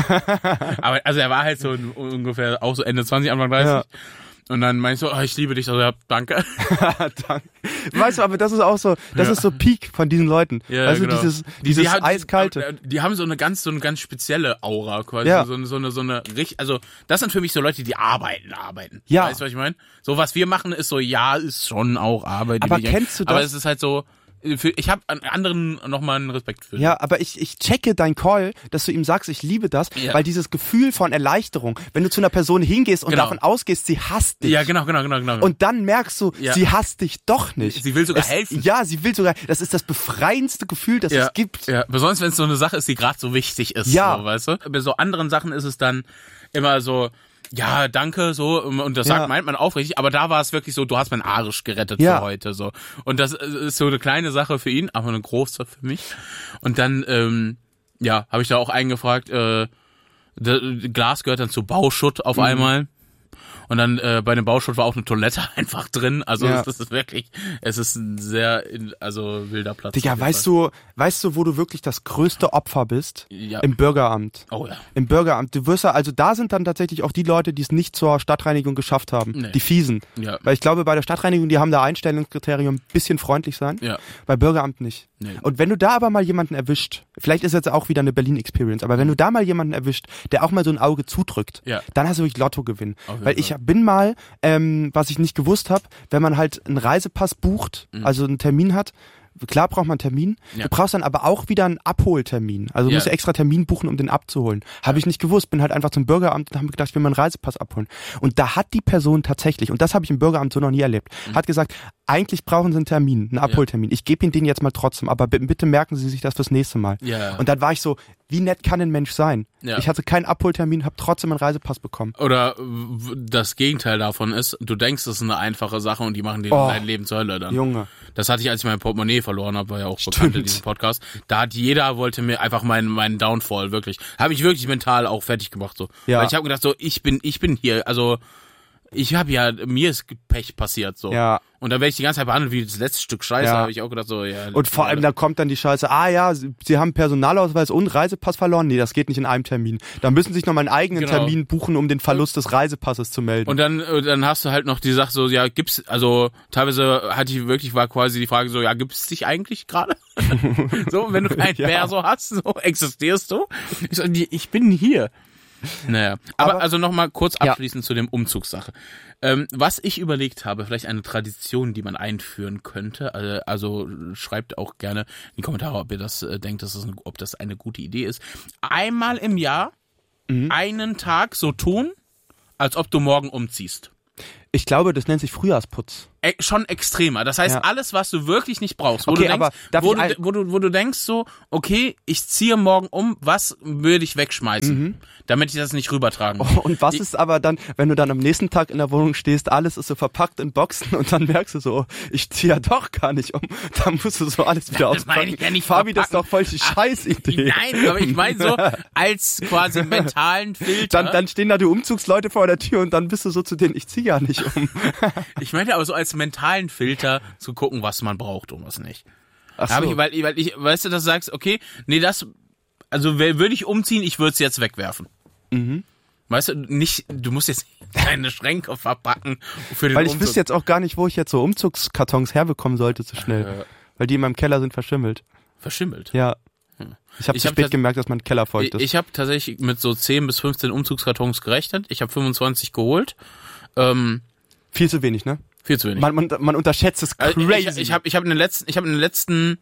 Aber also er war halt so ungefähr auch so Ende 20, Anfang 30. Ja. Und dann meinst du, oh, ich liebe dich, also ja, danke. Danke. Weißt du, aber das ist auch so, das ist so Peak von diesen Leuten. Ja, weißt du, dieses Eiskalte. Die haben so eine ganz spezielle Aura quasi. Ja. So eine also das sind für mich so Leute, die arbeiten. Ja. Weißt du, was ich meine? So was wir machen ist so, ja, ist schon auch Arbeit. Aber kennst du das? Aber es ist halt so, ich habe an anderen nochmal einen Respekt für. Ja, aber ich checke dein Call, dass du ihm sagst, ich liebe das, weil dieses Gefühl von Erleichterung, wenn du zu einer Person hingehst und davon ausgehst, sie hasst dich. Ja, genau. Und dann merkst du, sie hasst dich doch nicht. Sie will sogar helfen. Ja, sie will sogar, das ist das befreiendste Gefühl, das es gibt. Ja, besonders wenn es so eine Sache ist, die gerade so wichtig ist. Ja. So, weißt du? Bei so anderen Sachen ist es dann immer so, ja, danke, so, und das meint man aufrichtig, aber da war es wirklich so, du hast meinen Arsch gerettet für heute, so. Und das ist so eine kleine Sache für ihn, aber eine große für mich. Und dann, habe ich da auch eingefragt, Glas gehört dann zu Bauschutt auf einmal. Und dann bei dem Bauschutt war auch eine Toilette einfach drin. Also das ist wirklich, es ist ein sehr wilder Platz. Digga, weißt du, wo du wirklich das größte Opfer bist? Ja. Im Bürgeramt. Oh ja. Im Bürgeramt. Du wirst also da sind dann tatsächlich auch die Leute, die es nicht zur Stadtreinigung geschafft haben. Nee. Die Fiesen. Ja. Weil ich glaube, bei der Stadtreinigung, die haben da Einstellungskriterium, ein bisschen freundlich sein. Ja. Bei Bürgeramt nicht. Nee. Und wenn du da aber mal jemanden erwischt, vielleicht ist jetzt auch wieder eine Berlin-Experience, aber wenn du da mal jemanden erwischt, der auch mal so ein Auge zudrückt, dann hast du wirklich Lottogewinn. Weil ich bin mal, was ich nicht gewusst habe, wenn man halt einen Reisepass bucht, also einen Termin hat, klar braucht man einen Termin, du brauchst dann aber auch wieder einen Abholtermin. Also du musst ja extra Termin buchen, um den abzuholen. Habe ich nicht gewusst, bin halt einfach zum Bürgeramt und habe mir gedacht, ich will meinen Reisepass abholen. Und da hat die Person tatsächlich, und das habe ich im Bürgeramt so noch nie erlebt, hat gesagt, eigentlich brauchen Sie einen Termin, einen Abholtermin. Ich gebe Ihnen den jetzt mal trotzdem, aber bitte merken Sie sich das fürs nächste Mal. Ja. Und dann war ich so, wie nett kann ein Mensch sein? Ja. Ich hatte keinen Abholtermin, habe trotzdem einen Reisepass bekommen. Oder das Gegenteil davon ist, du denkst, das ist eine einfache Sache und die machen dir dein Leben zur Hölle dann. Junge. Das hatte ich, als ich mein Portemonnaie verloren habe, war ja auch bekannt in diesem Podcast. Da hat wollte mir einfach meinen Downfall wirklich, habe ich wirklich mental auch fertig gemacht so. Ja. Weil ich habe gedacht so, ich bin hier, also mir ist Pech passiert so. Ja. Und dann werde ich die ganze Zeit behandelt wie das letzte Stück Scheiße, habe ich auch gedacht so, ja. Und vor allem, da kommt dann die Scheiße, Sie haben Personalausweis und Reisepass verloren. Nee, das geht nicht in einem Termin. Da müssen Sie sich nochmal einen eigenen Termin buchen, um den Verlust des Reisepasses zu melden. Und dann hast du halt noch die Sache so, ja, teilweise war quasi die Frage so, ja, gibt's dich eigentlich gerade? So, wenn du keinen Perso hast, so existierst du? Ich so, ich bin hier. Naja, aber also nochmal kurz abschließend zu dem Umzugssache. Was ich überlegt habe, vielleicht eine Tradition, die man einführen könnte, also schreibt auch gerne in die Kommentare, ob ihr das denkt, ob das eine gute Idee ist. Einmal im Jahr einen Tag so tun, als ob du morgen umziehst. Ich glaube, das nennt sich Frühjahrsputz. Schon extremer. Das heißt, alles, was du wirklich nicht brauchst, wo du denkst so, okay, ich ziehe morgen um, was würde ich wegschmeißen, damit ich das nicht rübertragen muss. Und was ist aber dann, wenn du dann am nächsten Tag in der Wohnung stehst, alles ist so verpackt in Boxen und dann merkst du so, ich ziehe ja doch gar nicht um. Dann musst du so alles wieder auspacken. Fabi, das ist doch voll die Scheißidee. Nein, aber ich meine so als quasi mentalen Filter. Dann stehen da die Umzugsleute vor der Tür und dann bist du so zu denen, ich ziehe ja nicht um. Ich meinte aber so als mentalen Filter zu gucken, was man braucht und was nicht. Ach so. Weil ich, weißt du, dass du sagst, okay, nee, also würde ich umziehen, ich würde es jetzt wegwerfen. Weißt du, du musst jetzt deine Schränke verpacken für den Weil ich Umzug. wüsste jetzt auch gar nicht, wo ich jetzt so Umzugskartons herbekommen sollte so schnell. Weil die in meinem Keller sind verschimmelt. Verschimmelt? Ja. Ich habe zu spät gemerkt, dass mein Keller feucht ist. Ich habe tatsächlich mit so 10 bis 15 Umzugskartons gerechnet. Ich habe 25 geholt. Viel zu wenig, ne? Viel zu wenig. Man unterschätzt es crazy. Ich hab in den letzten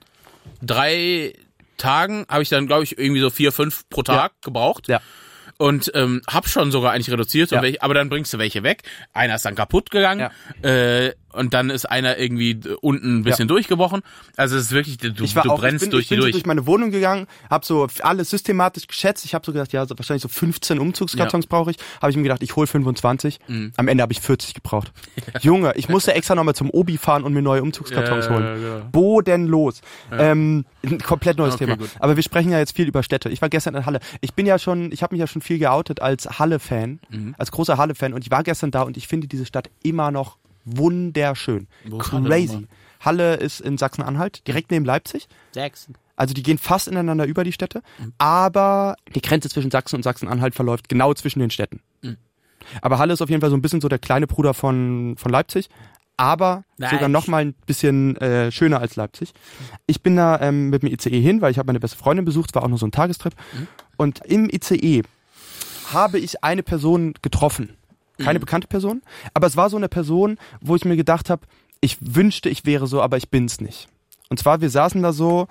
3 Tagen habe ich dann, glaube ich, irgendwie so 4, 5 pro Tag gebraucht. Ja. Und hab schon sogar eigentlich reduziert, aber dann bringst du welche weg. Einer ist dann kaputt gegangen und dann ist einer irgendwie unten ein bisschen durchgebrochen. Also es ist wirklich, du brennst durch die durch. Ich bin durch meine Wohnung gegangen, habe so alles systematisch geschätzt. Ich habe so gedacht, so wahrscheinlich so 15 Umzugskartons brauche ich. Habe ich mir gedacht, ich hole 25. Am Ende habe ich 40 gebraucht. Junge, ich musste extra nochmal zum Obi fahren und mir neue Umzugskartons holen. Ja. Bodenlos. Komplett neues Thema. Gut. Aber wir sprechen ja jetzt viel über Städte. Ich war gestern in Halle. Ich habe mich ja schon viel geoutet als Halle-Fan, als großer Halle-Fan, und ich war gestern da und ich finde diese Stadt immer noch wunderschön. Crazy. Halle ist in Sachsen-Anhalt, direkt neben Leipzig. Sachsen. Also die gehen fast ineinander über, die Städte, aber die Grenze zwischen Sachsen und Sachsen-Anhalt verläuft genau zwischen den Städten. Aber Halle ist auf jeden Fall so ein bisschen so der kleine Bruder von Leipzig, aber sogar noch mal ein bisschen schöner als Leipzig. Ich bin da mit dem ICE hin, weil ich habe meine beste Freundin besucht, es war auch nur so ein Tagestrip. Und im ICE habe ich eine Person getroffen. Keine bekannte Person, aber es war so eine Person, wo ich mir gedacht habe, ich wünschte, ich wäre so, aber ich bin's nicht. Und zwar, wir saßen da so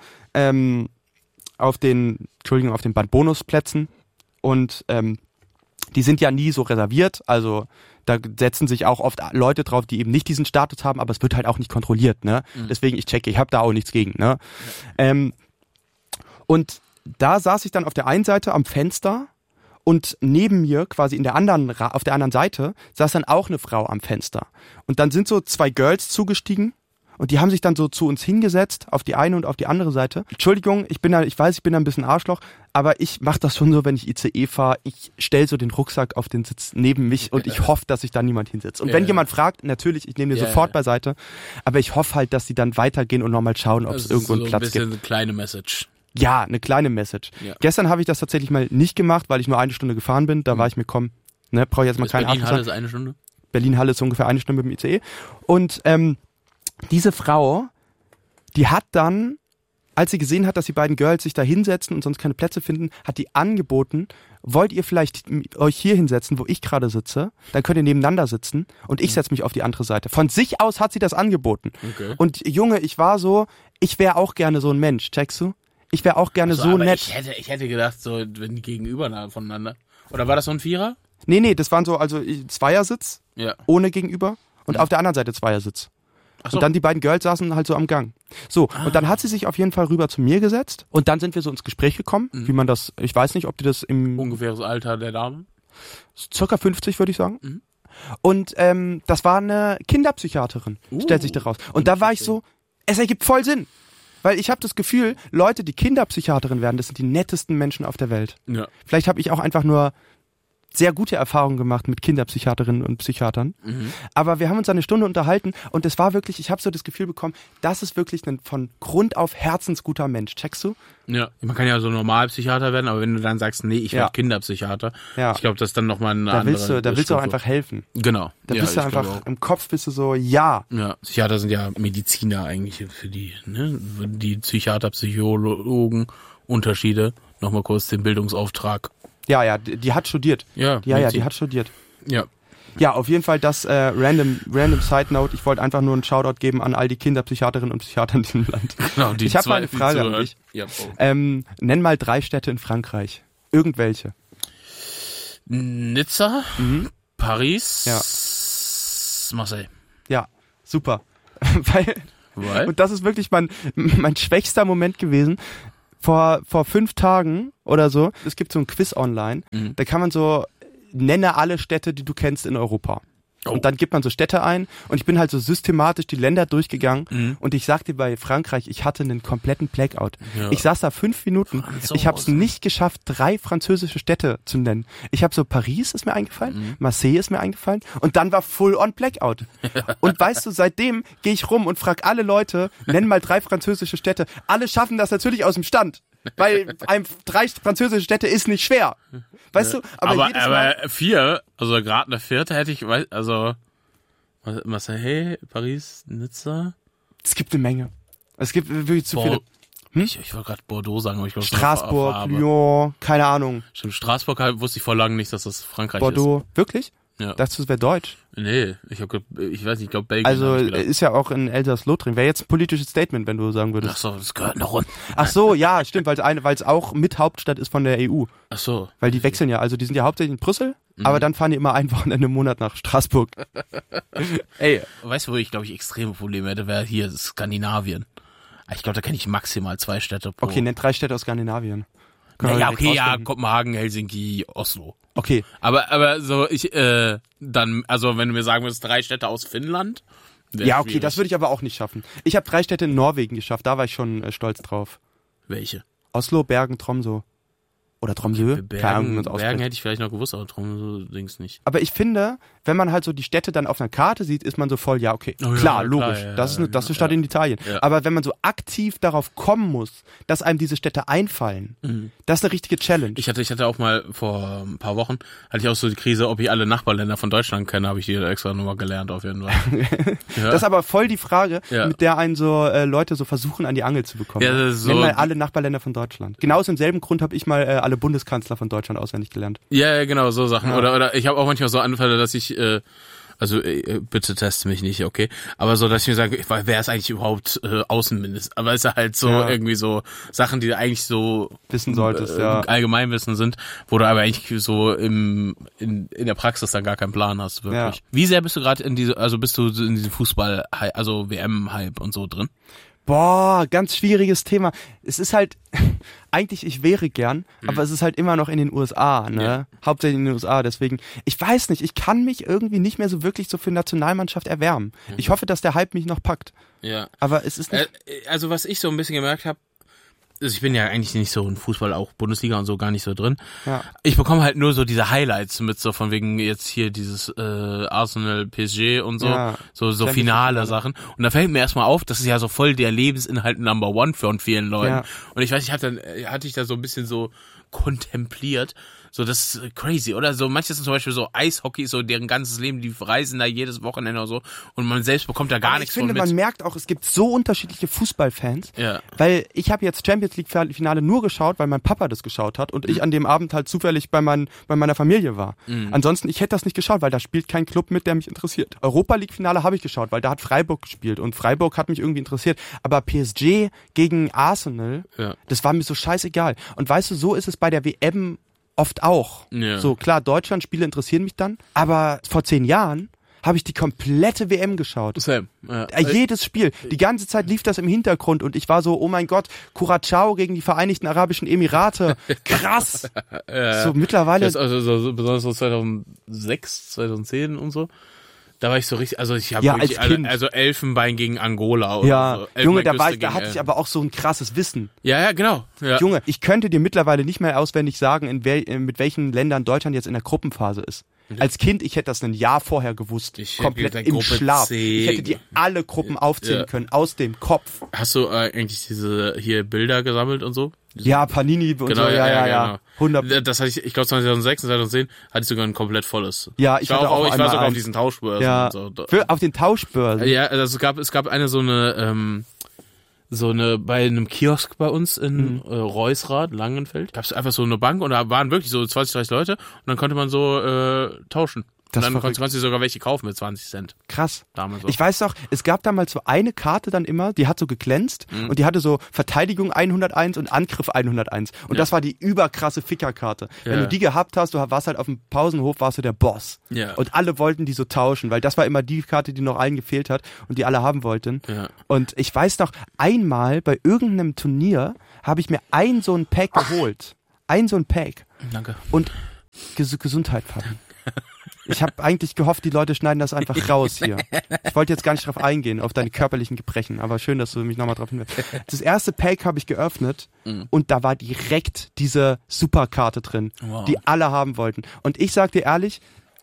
auf den Bandbonusplätzen und die sind ja nie so reserviert, also da setzen sich auch oft Leute drauf, die eben nicht diesen Status haben, aber es wird halt auch nicht kontrolliert, ne? Deswegen, ich habe da auch nichts gegen, ne? Und da saß ich dann auf der einen Seite am Fenster und neben mir, quasi auf der anderen Seite, saß dann auch eine Frau am Fenster. Und dann sind so 2 Girls zugestiegen und die haben sich dann so zu uns hingesetzt, auf die eine und auf die andere Seite. Entschuldigung, ich bin da ein bisschen Arschloch, aber ich mache das schon so, wenn ich ICE fahre. Ich stelle so den Rucksack auf den Sitz neben mich und ich hoffe, dass sich da niemand hinsetzt. Und wenn jemand fragt, natürlich, ich nehme den sofort beiseite, aber ich hoffe halt, dass die dann weitergehen und nochmal schauen, ob es irgendwo einen Platz gibt. Das ist so ein bisschen eine kleine Message. Ja, eine kleine Message. Ja. Gestern habe ich das tatsächlich mal nicht gemacht, weil ich nur 1 Stunde gefahren bin. Da war ich mir, brauche ich jetzt mal keinen Arsch. Berlin-Halle ist 1 Stunde? Berlin-Halle ist ungefähr 1 Stunde mit dem ICE. Und diese Frau, die hat dann, als sie gesehen hat, dass die beiden Girls sich da hinsetzen und sonst keine Plätze finden, hat die angeboten, wollt ihr vielleicht euch hier hinsetzen, wo ich gerade sitze? Dann könnt ihr nebeneinander sitzen und ich setze mich auf die andere Seite. Von sich aus hat sie das angeboten. Okay. Und Junge, ich wäre auch gerne so ein Mensch, checkst du? Ich wäre auch gerne so nett. Ich hätte gedacht, so, wenn die gegenüber voneinander. Oder war das so ein Vierer? Nee, das waren so, also Zweiersitz, ohne gegenüber und auf der anderen Seite Zweiersitz. Ach so. Und dann die beiden Girls saßen halt so am Gang. So, und dann hat sie sich auf jeden Fall rüber zu mir gesetzt und dann sind wir so ins Gespräch gekommen, wie man das, ich weiß nicht, ob die das im... Ungefähres Alter der Dame? Circa 50, würde ich sagen. Und das war eine Kinderpsychiaterin, stellt sich daraus. Und da war ich so, es ergibt voll Sinn. Weil ich habe das Gefühl, Leute, die Kinderpsychiaterin werden, das sind die nettesten Menschen auf der Welt. Ja. Vielleicht habe ich auch einfach nur sehr gute Erfahrungen gemacht mit Kinderpsychiaterinnen und Psychiatern. Aber wir haben uns eine Stunde unterhalten und es war wirklich, ich habe so das Gefühl bekommen, das ist wirklich ein von Grund auf herzensguter Mensch. Checkst du? Ja, man kann ja so normal Psychiater werden, aber wenn du dann sagst, nee, ich werde Kinderpsychiater, ich glaube, das ist dann nochmal eine andere Da willst du auch einfach helfen. Genau. Da bist du einfach, im Kopf bist du so, ja. Ja, Psychiater sind ja Mediziner eigentlich für die, ne? Die Psychiater, Psychologen, Unterschiede. Nochmal kurz den Bildungsauftrag Ja, die hat studiert. Ja, die hat studiert. Ja. Ja, auf jeden Fall das random Side Note. Ich wollte einfach nur einen Shoutout geben an all die Kinderpsychiaterinnen und Psychiater in diesem Land. Genau, ich habe mal eine Frage an dich. Ja, nenn mal 3 Städte in Frankreich. Irgendwelche. Nizza, Paris, Marseille. Ja, super. Weil? Und das ist wirklich mein schwächster Moment gewesen. Vor 5 Tagen oder so, es gibt so ein Quiz online, da kann man so, nenne alle Städte, die du kennst in Europa. Oh. Und dann gibt man so Städte ein und ich bin halt so systematisch die Länder durchgegangen und ich sag dir, bei Frankreich, ich hatte einen kompletten Blackout. Ja. Ich saß da 5 Minuten, ich habe es nicht geschafft, 3 französische Städte zu nennen. Ich habe so, Paris ist mir eingefallen, Marseille ist mir eingefallen und dann war full on Blackout. Und weißt du, seitdem gehe ich rum und frag alle Leute, nenn mal 3 französische Städte. Alle schaffen das natürlich aus dem Stand. Weil 3 französische Städte ist nicht schwer. Weißt du? Aber 4, also gerade eine 4. hätte ich, also Marseille, Paris, Nizza. Es gibt eine Menge. Es gibt wirklich zu viele. Ich wollte gerade Bordeaux sagen, aber ich glaube Straßburg, Lyon, keine Ahnung. Stimmt, Straßburg wusste ich vor langem nicht, dass das Frankreich Bordeaux, wirklich? Ja. Dachtest du, es wäre Deutsch? Nee, ich weiß nicht, ich glaube Belgien. Also ist ja auch in Elsass-Lothringen. Wäre jetzt ein politisches Statement, wenn du sagen würdest. Ach so, das gehört noch runter. Ach so, ja, stimmt, weil es auch mit Hauptstadt ist von der EU. Ach so. Weil die wechseln ja, also die sind ja hauptsächlich in Brüssel, aber dann fahren die immer ein Wochenende im Monat nach Straßburg. Ey, weißt du, wo ich glaube ich extreme Probleme hätte, wäre hier Skandinavien. Ich glaube, da kenne ich maximal 2 Städte pro. Okay, nenn 3 Städte aus Skandinavien. Ja, okay, Kopenhagen, Helsinki, Oslo. Okay. Aber so, dann, also wenn du mir sagen würdest, 3 Städte aus Finnland. Ja, okay, das würde ich aber auch nicht schaffen. Ich habe 3 Städte in Norwegen geschafft, da war ich schon stolz drauf. Welche? Oslo, Bergen, Tromsø. Oder Tromsø? Okay, Bergen hätte ich vielleicht noch gewusst, aber Tromsø nicht. Aber ich finde, wenn man halt so die Städte dann auf einer Karte sieht, ist man so voll, ja, okay, klar, logisch, ja, das ist eine Stadt in Italien. Ja. Aber wenn man so aktiv darauf kommen muss, dass einem diese Städte einfallen, das ist eine richtige Challenge. Ich hatte auch mal vor ein paar Wochen, hatte ich auch so die Krise, ob ich alle Nachbarländer von Deutschland kenne, habe ich hier extra nochmal gelernt auf jeden Fall. Das ist aber voll die Frage, mit der einen so Leute so versuchen, an die Angel zu bekommen. Ja, das ist so. Nenn mal alle Nachbarländer von Deutschland. Genau aus demselben Grund habe ich mal alle Bundeskanzler von Deutschland auswendig gelernt. Ja, genau, so Sachen. Ja. Oder ich habe auch manchmal so Anfälle, dass ich, bitte teste mich nicht, okay, aber so, dass ich mir sage, wer ist eigentlich überhaupt Außenminister? Aber es ist halt so irgendwie so Sachen, die du eigentlich so wissen solltest, Allgemeinwissen sind, wo du aber eigentlich so in der Praxis dann gar keinen Plan hast, wirklich. Ja. Wie sehr bist du gerade bist du in diesem Fußball, also WM-Hype und so drin? Boah, ganz schwieriges Thema. Es ist halt, eigentlich, ich wäre gern, aber es ist halt immer noch in den USA, ne? Ja. Hauptsächlich in den USA, deswegen, ich weiß nicht, ich kann mich irgendwie nicht mehr so wirklich so für Nationalmannschaft erwärmen. Ich hoffe, dass der Hype mich noch packt. Ja. Aber es ist nicht... Also was ich so ein bisschen gemerkt habe, also ich bin ja eigentlich nicht so in Fußball, auch Bundesliga und so gar nicht so drin. Ja. Ich bekomme halt nur so diese Highlights mit, so von wegen jetzt hier dieses Arsenal, PSG und so, so finale Sachen. Und da fällt mir erstmal auf, das ist ja so voll der Lebensinhalt Number One von vielen Leuten. Ja. Und ich weiß, hatte ich da so ein bisschen so kontempliert. So, das ist crazy, oder? So, manches sind zum Beispiel so Eishockey, so deren ganzes Leben, die reisen da jedes Wochenende oder so und man selbst bekommt da gar nichts von mit. Ich finde, man merkt auch, es gibt so unterschiedliche Fußballfans, weil ich habe jetzt Champions League Finale nur geschaut, weil mein Papa das geschaut hat und ich an dem Abend halt zufällig bei meiner Familie war. Ansonsten, ich hätte das nicht geschaut, weil da spielt kein Club mit, der mich interessiert. Europa League Finale habe ich geschaut, weil da hat Freiburg gespielt und Freiburg hat mich irgendwie interessiert. Aber PSG gegen Arsenal, das war mir so scheißegal. Und weißt du, so ist es bei der WM oft auch. Ja. So, klar, Deutschland-Spiele interessieren mich dann, aber vor 10 Jahren habe ich die komplette WM geschaut. Same. Ja. Jedes Spiel. Die ganze Zeit lief das im Hintergrund und ich war so, oh mein Gott, Curaçao gegen die Vereinigten Arabischen Emirate. Krass. So mittlerweile. Also so, besonders so 2006, 2010 und so. Da war ich so richtig, also ich habe als Elfenbein gegen Angola oder so. Junge, da hatte ich aber auch so ein krasses Wissen. Ja, genau. Ja. Junge, ich könnte dir mittlerweile nicht mehr auswendig sagen, mit welchen Ländern Deutschland jetzt in der Gruppenphase ist. Als Kind, ich hätte das ein Jahr vorher gewusst. Komplett im Gruppe Schlaf. C. Ich hätte dir alle Gruppen aufzählen können, aus dem Kopf. Hast du eigentlich diese hier Bilder gesammelt und so? Ja, Panini und genau, so, ja. Genau. 100. Das hatte ich glaube 2006 und 2010 hatte ich sogar ein komplett volles. Ja, ich war sogar auf diesen Tauschbörsen. Ja. Und so. Auf den Tauschbörsen? Ja, also es gab eine so eine bei einem Kiosk bei uns in Reusrath, Langenfeld, gab es einfach so eine Bank und da waren wirklich so 20, 30 Leute und dann konnte man so tauschen. Und dann konntest du sogar welche kaufen mit 20 Cent. Krass. Damals ich weiß noch, es gab damals so eine Karte dann immer, die hat so geglänzt und die hatte so Verteidigung 101 und Angriff 101. Und das war die überkrasse Fickerkarte. Ja. Wenn du die gehabt hast, du warst halt auf dem Pausenhof, warst du der Boss. Ja. Und alle wollten die so tauschen, weil das war immer die Karte, die noch allen gefehlt hat und die alle haben wollten. Ja. Und ich weiß noch, einmal bei irgendeinem Turnier habe ich mir so ein Pack geholt. So ein Pack. Danke. Und Gesundheit, Fabi. Ich habe eigentlich gehofft, die Leute schneiden das einfach raus hier. Ich wollte jetzt gar nicht drauf eingehen, auf deine körperlichen Gebrechen, aber schön, dass du mich nochmal drauf hinweist. Das erste Pack habe ich geöffnet und da war direkt diese Superkarte drin, die alle haben wollten. Und ich sag dir ehrlich,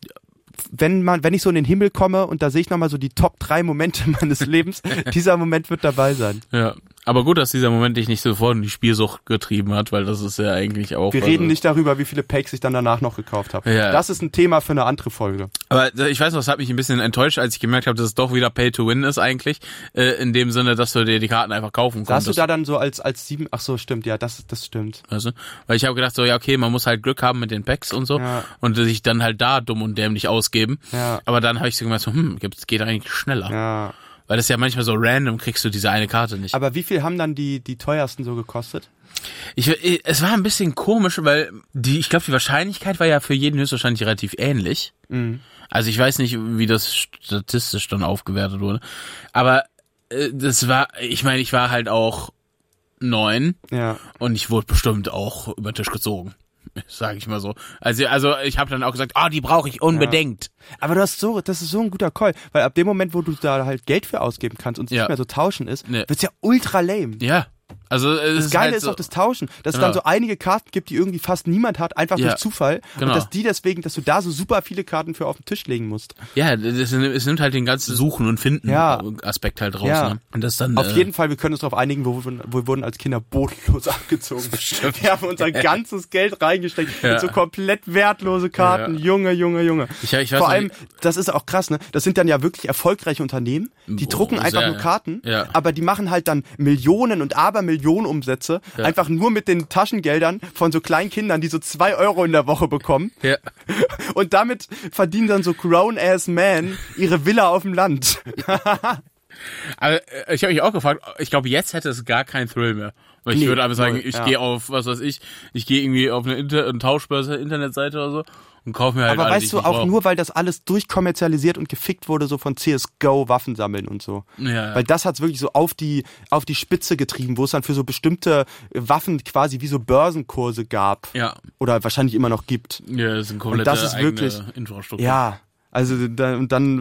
wenn ich so in den Himmel komme und da sehe ich nochmal so die Top 3 Momente meines Lebens, dieser Moment wird dabei sein. Ja, aber gut, dass dieser Moment dich nicht sofort in die Spielsucht getrieben hat, weil das ist ja eigentlich auch... Wir reden nicht darüber, wie viele Packs ich dann danach noch gekauft habe. Ja. Das ist ein Thema für eine andere Folge. Aber ich weiß noch, das hat mich ein bisschen enttäuscht, als ich gemerkt habe, dass es doch wieder Pay to Win ist eigentlich, in dem Sinne, dass du dir die Karten einfach kaufen konntest. Hast du da dann so als 7... Ach so, stimmt, ja, das stimmt. Also, weil ich habe gedacht so, ja okay, man muss halt Glück haben mit den Packs und so und sich dann halt da dumm und dämlich ausgeben. Ja. Aber dann habe ich so gemerkt, so, geht eigentlich schneller. Ja. Weil das ja manchmal so random kriegst du diese eine Karte nicht. Aber wie viel haben dann die teuersten so gekostet? Es war ein bisschen komisch, weil ich glaube, die Wahrscheinlichkeit war ja für jeden höchstwahrscheinlich relativ ähnlich. Mhm. Also ich weiß nicht, wie das statistisch dann aufgewertet wurde. Aber ich war halt auch 9 und ich wurde bestimmt auch über den Tisch gezogen. Sag ich mal so. Also ich habe dann auch gesagt, die brauche ich unbedingt. Ja. Aber das ist so ein guter Call, weil ab dem Moment, wo du da halt Geld für ausgeben kannst und es nicht mehr so tauschen ist, wird's ja ultra lame. Ja. Also das Geile ist auch das Tauschen, dass es dann so einige Karten gibt, die irgendwie fast niemand hat, einfach durch Zufall. Genau. Und dass du da so super viele Karten für auf den Tisch legen musst. Ja, es nimmt halt den ganzen Suchen und Finden Aspekt halt raus. Ja. Ne? Und das dann, auf jeden Fall, wir können uns darauf einigen, wir wurden als Kinder bodenlos abgezogen. Wir haben unser ganzes Geld reingesteckt mit so komplett wertlose Karten. Ja. Junge. Ich weiß vor allem, das ist auch krass, ne? Das sind dann ja wirklich erfolgreiche Unternehmen, die drucken einfach nur Karten, aber die machen halt dann Millionen und Abermillionen Umsätze, einfach nur mit den Taschengeldern von so kleinen Kindern, die so 2 Euro in der Woche bekommen. Ja. Und damit verdienen dann so grown-ass men ihre Villa auf dem Land. Aber ich habe mich auch gefragt, ich glaube, jetzt hätte es gar keinen Thrill mehr. Weil ich würde einfach sagen, ich gehe auf, ich gehe irgendwie auf eine Tauschbörse, Internetseite oder so und kaufe mir halt aber alles. Aber weißt du, auch nur, weil das alles durchkommerzialisiert und gefickt wurde, so von CSGO, Waffen sammeln und so. Ja. Weil das hat's wirklich so auf die Spitze getrieben, wo es dann für so bestimmte Waffen quasi wie so Börsenkurse gab. Ja. Oder wahrscheinlich immer noch gibt. Ja, das ist eine komplette eigene Infrastruktur. Ja. Also da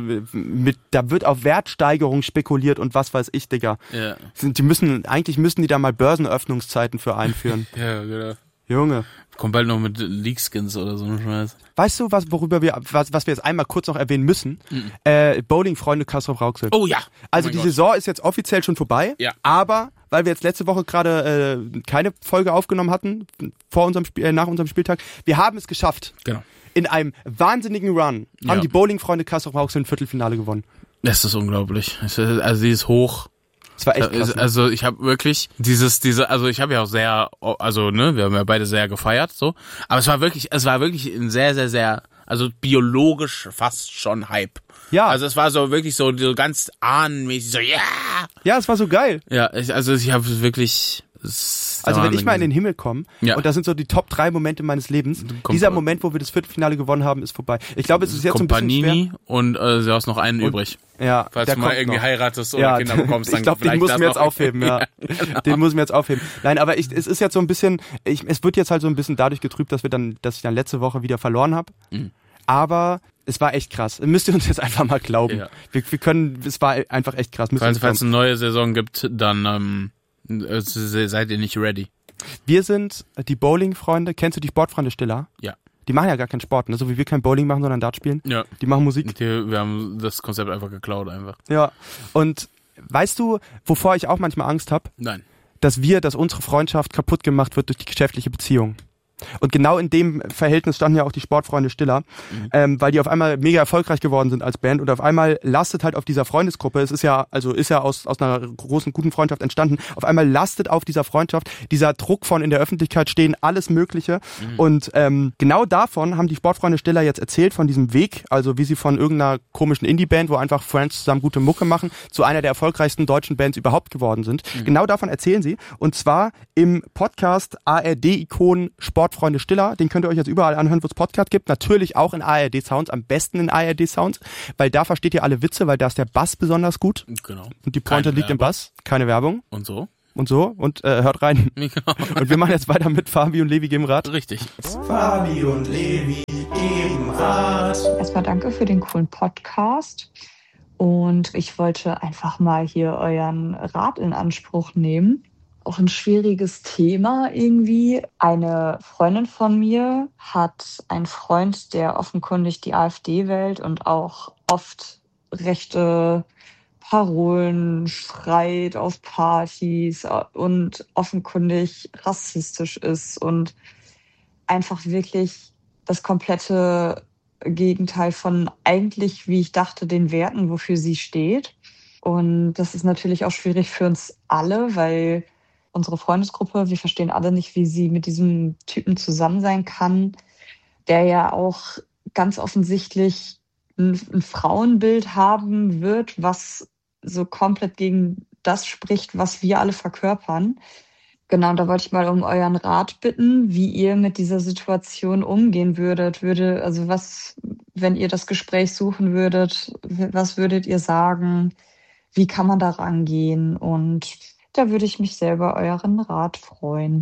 wird auf Wertsteigerung spekuliert und was weiß ich, Digga. Ja. Eigentlich müssen die da mal Börsenöffnungszeiten für einführen. Ja, genau. Junge. Kommt bald noch mit League-Skins oder so ein Scheiß. Weißt du, was wir jetzt einmal kurz noch erwähnen müssen? Bowling-Freunde Castrop-Rauxel. Oh ja. Also die Saison ist jetzt offiziell schon vorbei. Ja. Aber, weil wir jetzt letzte Woche gerade keine Folge aufgenommen hatten, nach unserem Spieltag, wir haben es geschafft. Genau. In einem wahnsinnigen Run haben die Bowling-Freunde Castrop-Rauxel im Viertelfinale gewonnen. Das ist unglaublich. Also sie ist hoch. Das war echt krass. Also ich habe wirklich also ich habe ja auch sehr, also ne, wir haben ja beide sehr gefeiert, so. Aber es war wirklich ein sehr, sehr, sehr, also biologisch fast schon Hype. Ja. Also es war so wirklich so ganz ahnenmäßig, so ja. Ja, es war so geil. Ja, ich habe wirklich. Also wenn ich mal in den Himmel komme und das sind so die Top 3 Momente meines Lebens, dieser Moment, wo wir das Viertelfinale gewonnen haben, ist vorbei. Ich glaube, es ist jetzt so ein bisschen schwer. Und du hast noch einen übrig. Ja, falls du mal irgendwie heiratest oder Kinder bekommst, dann ich glaube, den müssen wir jetzt aufheben, ja. Genau. Den müssen wir jetzt aufheben. Nein, aber es ist jetzt so ein bisschen, es wird jetzt halt so ein bisschen dadurch getrübt, dass ich dann letzte Woche wieder verloren habe. Mhm. Aber es war echt krass. Müsst ihr uns jetzt einfach mal glauben. Ja. Es war einfach echt krass. Falls es eine neue Saison gibt, dann seid ihr nicht ready. Wir sind die Bowling-Freunde. Kennst du die Sportfreunde Stiller? Ja. Die machen ja gar keinen Sport, ne? So wie wir kein Bowling machen, sondern Dart spielen. Ja. Die machen Musik. Wir haben das Konzept einfach geklaut einfach. Ja. Und weißt du, wovor ich auch manchmal Angst habe? Nein. Dass unsere Freundschaft kaputt gemacht wird durch die geschäftliche Beziehung. Und genau in dem Verhältnis standen ja auch die Sportfreunde Stiller, weil die auf einmal mega erfolgreich geworden sind als Band und auf einmal lastet halt auf dieser Freundesgruppe, es ist ja aus einer großen, guten Freundschaft entstanden, auf einmal lastet auf dieser Freundschaft dieser Druck von in der Öffentlichkeit stehen, alles Mögliche und genau davon haben die Sportfreunde Stiller jetzt erzählt, von diesem Weg, also wie sie von irgendeiner komischen Indie-Band, wo einfach Friends zusammen gute Mucke machen, zu einer der erfolgreichsten deutschen Bands überhaupt geworden sind. Genau davon erzählen sie und zwar im Podcast ARD-Ikon Sportfreunde Stiller, den könnt ihr euch jetzt überall anhören, wo es Podcast gibt, natürlich auch in ARD-Sounds, am besten in ARD-Sounds, weil da versteht ihr alle Witze, weil da ist der Bass besonders gut. Genau. Und die Pointe liegt im Bass, keine Werbung. Und so und hört rein. Genau. Und wir machen jetzt weiter mit Fabi und Levi geben Rat. Richtig. Fabi und Levi geben Rat. Erstmal danke für den coolen Podcast und ich wollte einfach mal hier euren Rat in Anspruch nehmen. Auch ein schwieriges Thema irgendwie. Eine Freundin von mir hat einen Freund, der offenkundig die AfD wählt und auch oft rechte Parolen schreit auf Partys und offenkundig rassistisch ist und einfach wirklich das komplette Gegenteil von eigentlich, wie ich dachte, den Werten, wofür sie steht. Und das ist natürlich auch schwierig für uns alle, weil unsere Freundesgruppe, wir verstehen alle nicht, wie sie mit diesem Typen zusammen sein kann, der ja auch ganz offensichtlich ein Frauenbild haben wird, was so komplett gegen das spricht, was wir alle verkörpern. Genau, da wollte ich mal um euren Rat bitten, wie ihr mit dieser Situation umgehen würdet. Also was, wenn ihr das Gespräch suchen würdet, was würdet ihr sagen? Wie kann man da rangehen? Und da würde ich mich sehr über euren Rat freuen.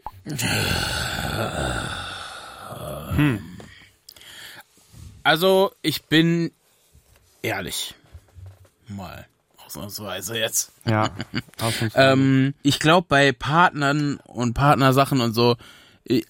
Also, ich bin ehrlich. Mal. Ausnahmsweise jetzt. Ja. Ich glaube, bei Partnern und Partnersachen und so, ich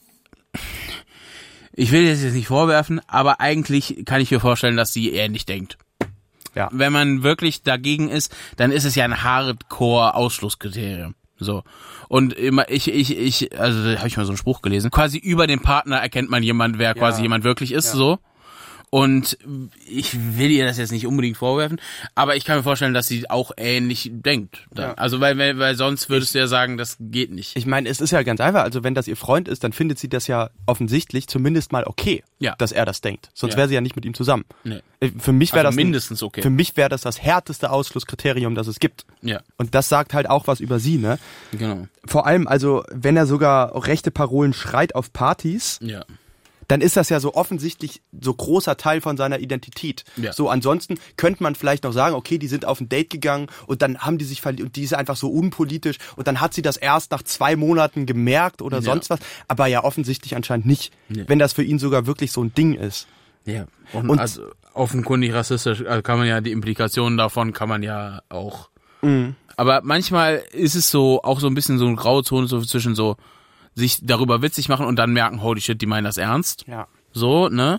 will das jetzt nicht vorwerfen, aber eigentlich kann ich mir vorstellen, dass sie ähnlich denkt. Ja. Wenn man wirklich dagegen ist, dann ist es ja ein Hardcore-Ausschlusskriterium. So. Und immer, also da habe ich mal so einen Spruch gelesen. Quasi über den Partner erkennt man jemand, wer quasi jemand wirklich ist, so. Und ich will ihr das jetzt nicht unbedingt vorwerfen, aber ich kann mir vorstellen, dass sie auch ähnlich denkt. Ja. Also weil sonst würdest du ja sagen, das geht nicht. Ich meine, es ist ja ganz einfach, also wenn das ihr Freund ist, dann findet sie das ja offensichtlich zumindest mal okay, dass er das denkt. Sonst wäre sie ja nicht mit ihm zusammen. Nee. Für mich wäre das mindestens okay. Für mich wäre das härteste Ausschlusskriterium, das es gibt. Ja. Und das sagt halt auch was über sie, ne? Genau. Vor allem, also wenn er sogar rechte Parolen schreit auf Partys, dann ist das ja so offensichtlich so großer Teil von seiner Identität. Ja. So ansonsten könnte man vielleicht noch sagen, okay, die sind auf ein Date gegangen und dann haben die sich verliebt und die ist einfach so unpolitisch und dann hat sie das erst nach 2 Monaten gemerkt oder sonst was, aber ja offensichtlich anscheinend nicht, wenn das für ihn sogar wirklich so ein Ding ist. Ja, und also offenkundig rassistisch, also kann man ja die Implikationen davon kann man ja auch. Aber manchmal ist es so auch so ein bisschen so eine graue Zone so zwischen so sich darüber witzig machen und dann merken, holy shit, die meinen das ernst. Ja. So, ne?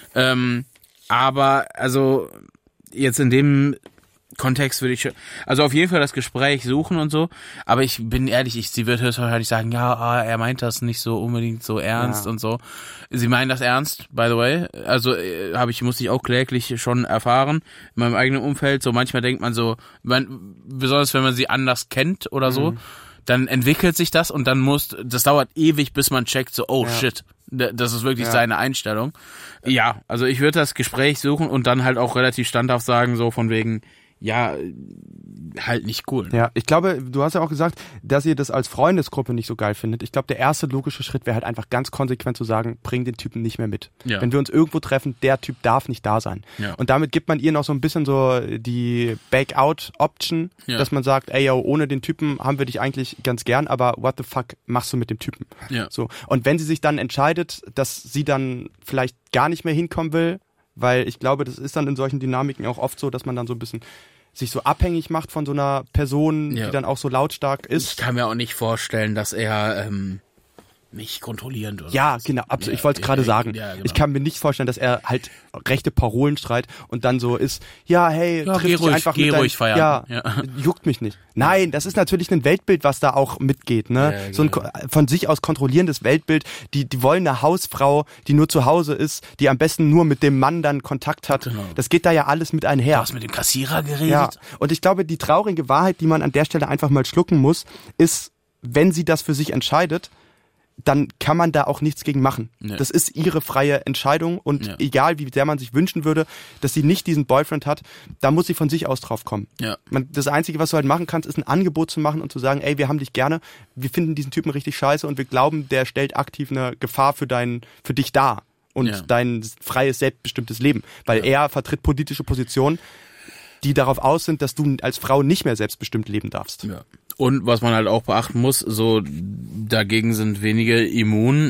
Aber, also, jetzt in dem Kontext würde ich also auf jeden Fall das Gespräch suchen und so, aber ich bin ehrlich, sie wird höchstwahrscheinlich sagen, er meint das nicht so unbedingt so ernst und so. Sie meinen das ernst, by the way. Also, musste ich auch kläglich schon erfahren, in meinem eigenen Umfeld. So, manchmal denkt man so, besonders wenn man sie anders kennt oder so, dann entwickelt sich das und dann das dauert ewig, bis man checkt, so, shit, das ist wirklich seine Einstellung. Ja, also ich würde das Gespräch suchen und dann halt auch relativ standhaft sagen, so von wegen, halt nicht cool. Ja, ich glaube, du hast ja auch gesagt, dass ihr das als Freundesgruppe nicht so geil findet. Ich glaube, der erste logische Schritt wäre halt einfach ganz konsequent zu sagen, bring den Typen nicht mehr mit. Ja. Wenn wir uns irgendwo treffen, der Typ darf nicht da sein. Ja. Und damit gibt man ihr noch so ein bisschen so die Back-out-Option, dass man sagt, ey, yo, ohne den Typen haben wir dich eigentlich ganz gern, aber what the fuck machst du mit dem Typen? Ja. So. Und wenn sie sich dann entscheidet, dass sie dann vielleicht gar nicht mehr hinkommen will, weil ich glaube, das ist dann in solchen Dynamiken auch oft so, dass man dann so ein bisschen sich so abhängig macht von so einer Person, die dann auch so lautstark ist. Ich kann mir auch nicht vorstellen, dass er nicht kontrollierend oder ja, genau, absolut. Ja, ich wollte es gerade sagen. Ja, genau. Ich kann mir nicht vorstellen, dass er halt rechte Parolen schreit und dann so ist, ja, hey, triff dich einfach mit ruhig feiern. Ja, juckt mich nicht. Nein, das ist natürlich ein Weltbild, was da auch mitgeht, ne? Ja, so ein von sich aus kontrollierendes Weltbild. Die wollen eine Hausfrau, die nur zu Hause ist, die am besten nur mit dem Mann dann Kontakt hat. Genau. Das geht da ja alles mit einher. Du hast mit dem Kassierer geredet? Ja, und ich glaube, die traurige Wahrheit, die man an der Stelle einfach mal schlucken muss, ist, wenn sie das für sich entscheidet, dann kann man da auch nichts gegen machen. Nee. Das ist ihre freie Entscheidung und egal wie sehr man sich wünschen würde, dass sie nicht diesen Boyfriend hat, da muss sie von sich aus drauf kommen. Ja. Das Einzige, was du halt machen kannst, ist ein Angebot zu machen und zu sagen, ey, wir haben dich gerne, wir finden diesen Typen richtig scheiße und wir glauben, der stellt aktiv eine Gefahr für dich dar und dein freies, selbstbestimmtes Leben. Weil er vertritt politische Positionen, die darauf aus sind, dass du als Frau nicht mehr selbstbestimmt leben darfst. Ja. Und was man halt auch beachten muss, so dagegen sind wenige immun,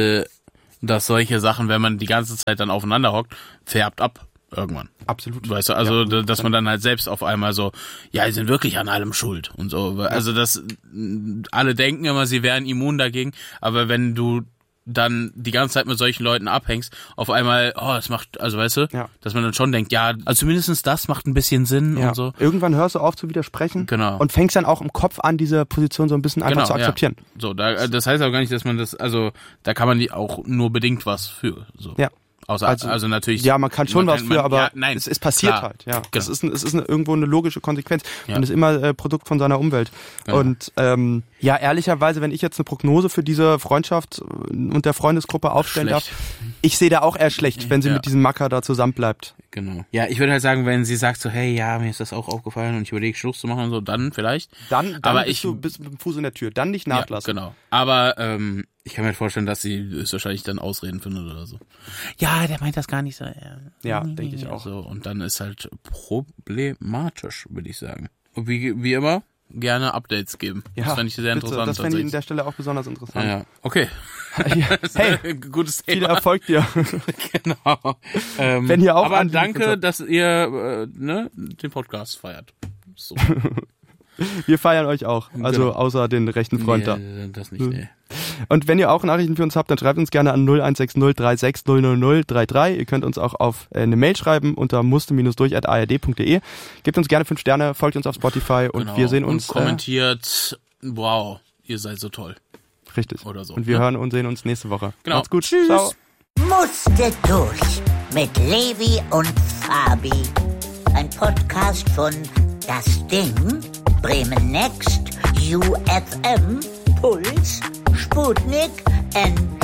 dass solche Sachen, wenn man die ganze Zeit dann aufeinander hockt, färbt ab irgendwann. Absolut. Weißt du, also dass man dann halt selbst auf einmal so, ja, die sind wirklich an allem schuld und so. Also dass alle denken immer, sie wären immun dagegen, aber wenn du dann die ganze Zeit mit solchen Leuten abhängst, auf einmal, das macht, also weißt du, dass man dann schon denkt, ja, also zumindest das macht ein bisschen Sinn und so. Irgendwann hörst du auf zu widersprechen und fängst dann auch im Kopf an, diese Position so ein bisschen einfach zu akzeptieren. Ja. So, das heißt aber gar nicht, dass man das, also da kann man die auch nur bedingt was für. So. Ja. Also natürlich. Ja, man kann schon was für, aber es passiert halt. Ja, genau. Es ist irgendwo eine logische Konsequenz. Man ist immer Produkt von seiner Umwelt. Genau. Und ehrlicherweise, wenn ich jetzt eine Prognose für diese Freundschaft und der Freundesgruppe aufstellen darf, ich sehe da auch eher schlecht, wenn sie mit diesem Macker da zusammenbleibt. Genau. Ja, ich würde halt sagen, wenn sie sagt so, hey, ja, mir ist das auch aufgefallen und ich überlege Schluss zu machen und so, dann vielleicht. Dann bist du mit dem Fuß in der Tür, dann nicht nachlassen. Ja, genau. Aber ich kann mir vorstellen, dass sie höchstwahrscheinlich dann Ausreden findet oder so. Ja, der meint das gar nicht so. Ja, denke ich auch. So, und dann ist halt problematisch, würde ich sagen. Und wie immer, gerne Updates geben. Ja, das fände ich sehr interessant. Das fände ich an der Stelle auch besonders interessant. Ja, okay. Hey, gutes Thema. Viel Erfolg dir. Genau. Wenn ihr auch aber danke, dass ihr den Podcast feiert. So. Wir feiern euch auch, also außer den rechten Freund da. Das nicht, nee. Und wenn ihr auch Nachrichten für uns habt, dann schreibt uns gerne an 0160 36 000 33. Ihr könnt uns auch auf eine Mail schreiben unter musste-durch@ard.de. Gebt uns gerne 5 Sterne, folgt uns auf Spotify und wir sehen uns. Und kommentiert, wow, ihr seid so toll. Richtig. Oder so. Und wir hören und sehen uns nächste Woche. Genau. Macht's gut. Tschüss. Ciao. Musste durch mit Levi und Fabi. Ein Podcast von Das Ding, Bremen Next, UFM, Puls, Sputnik,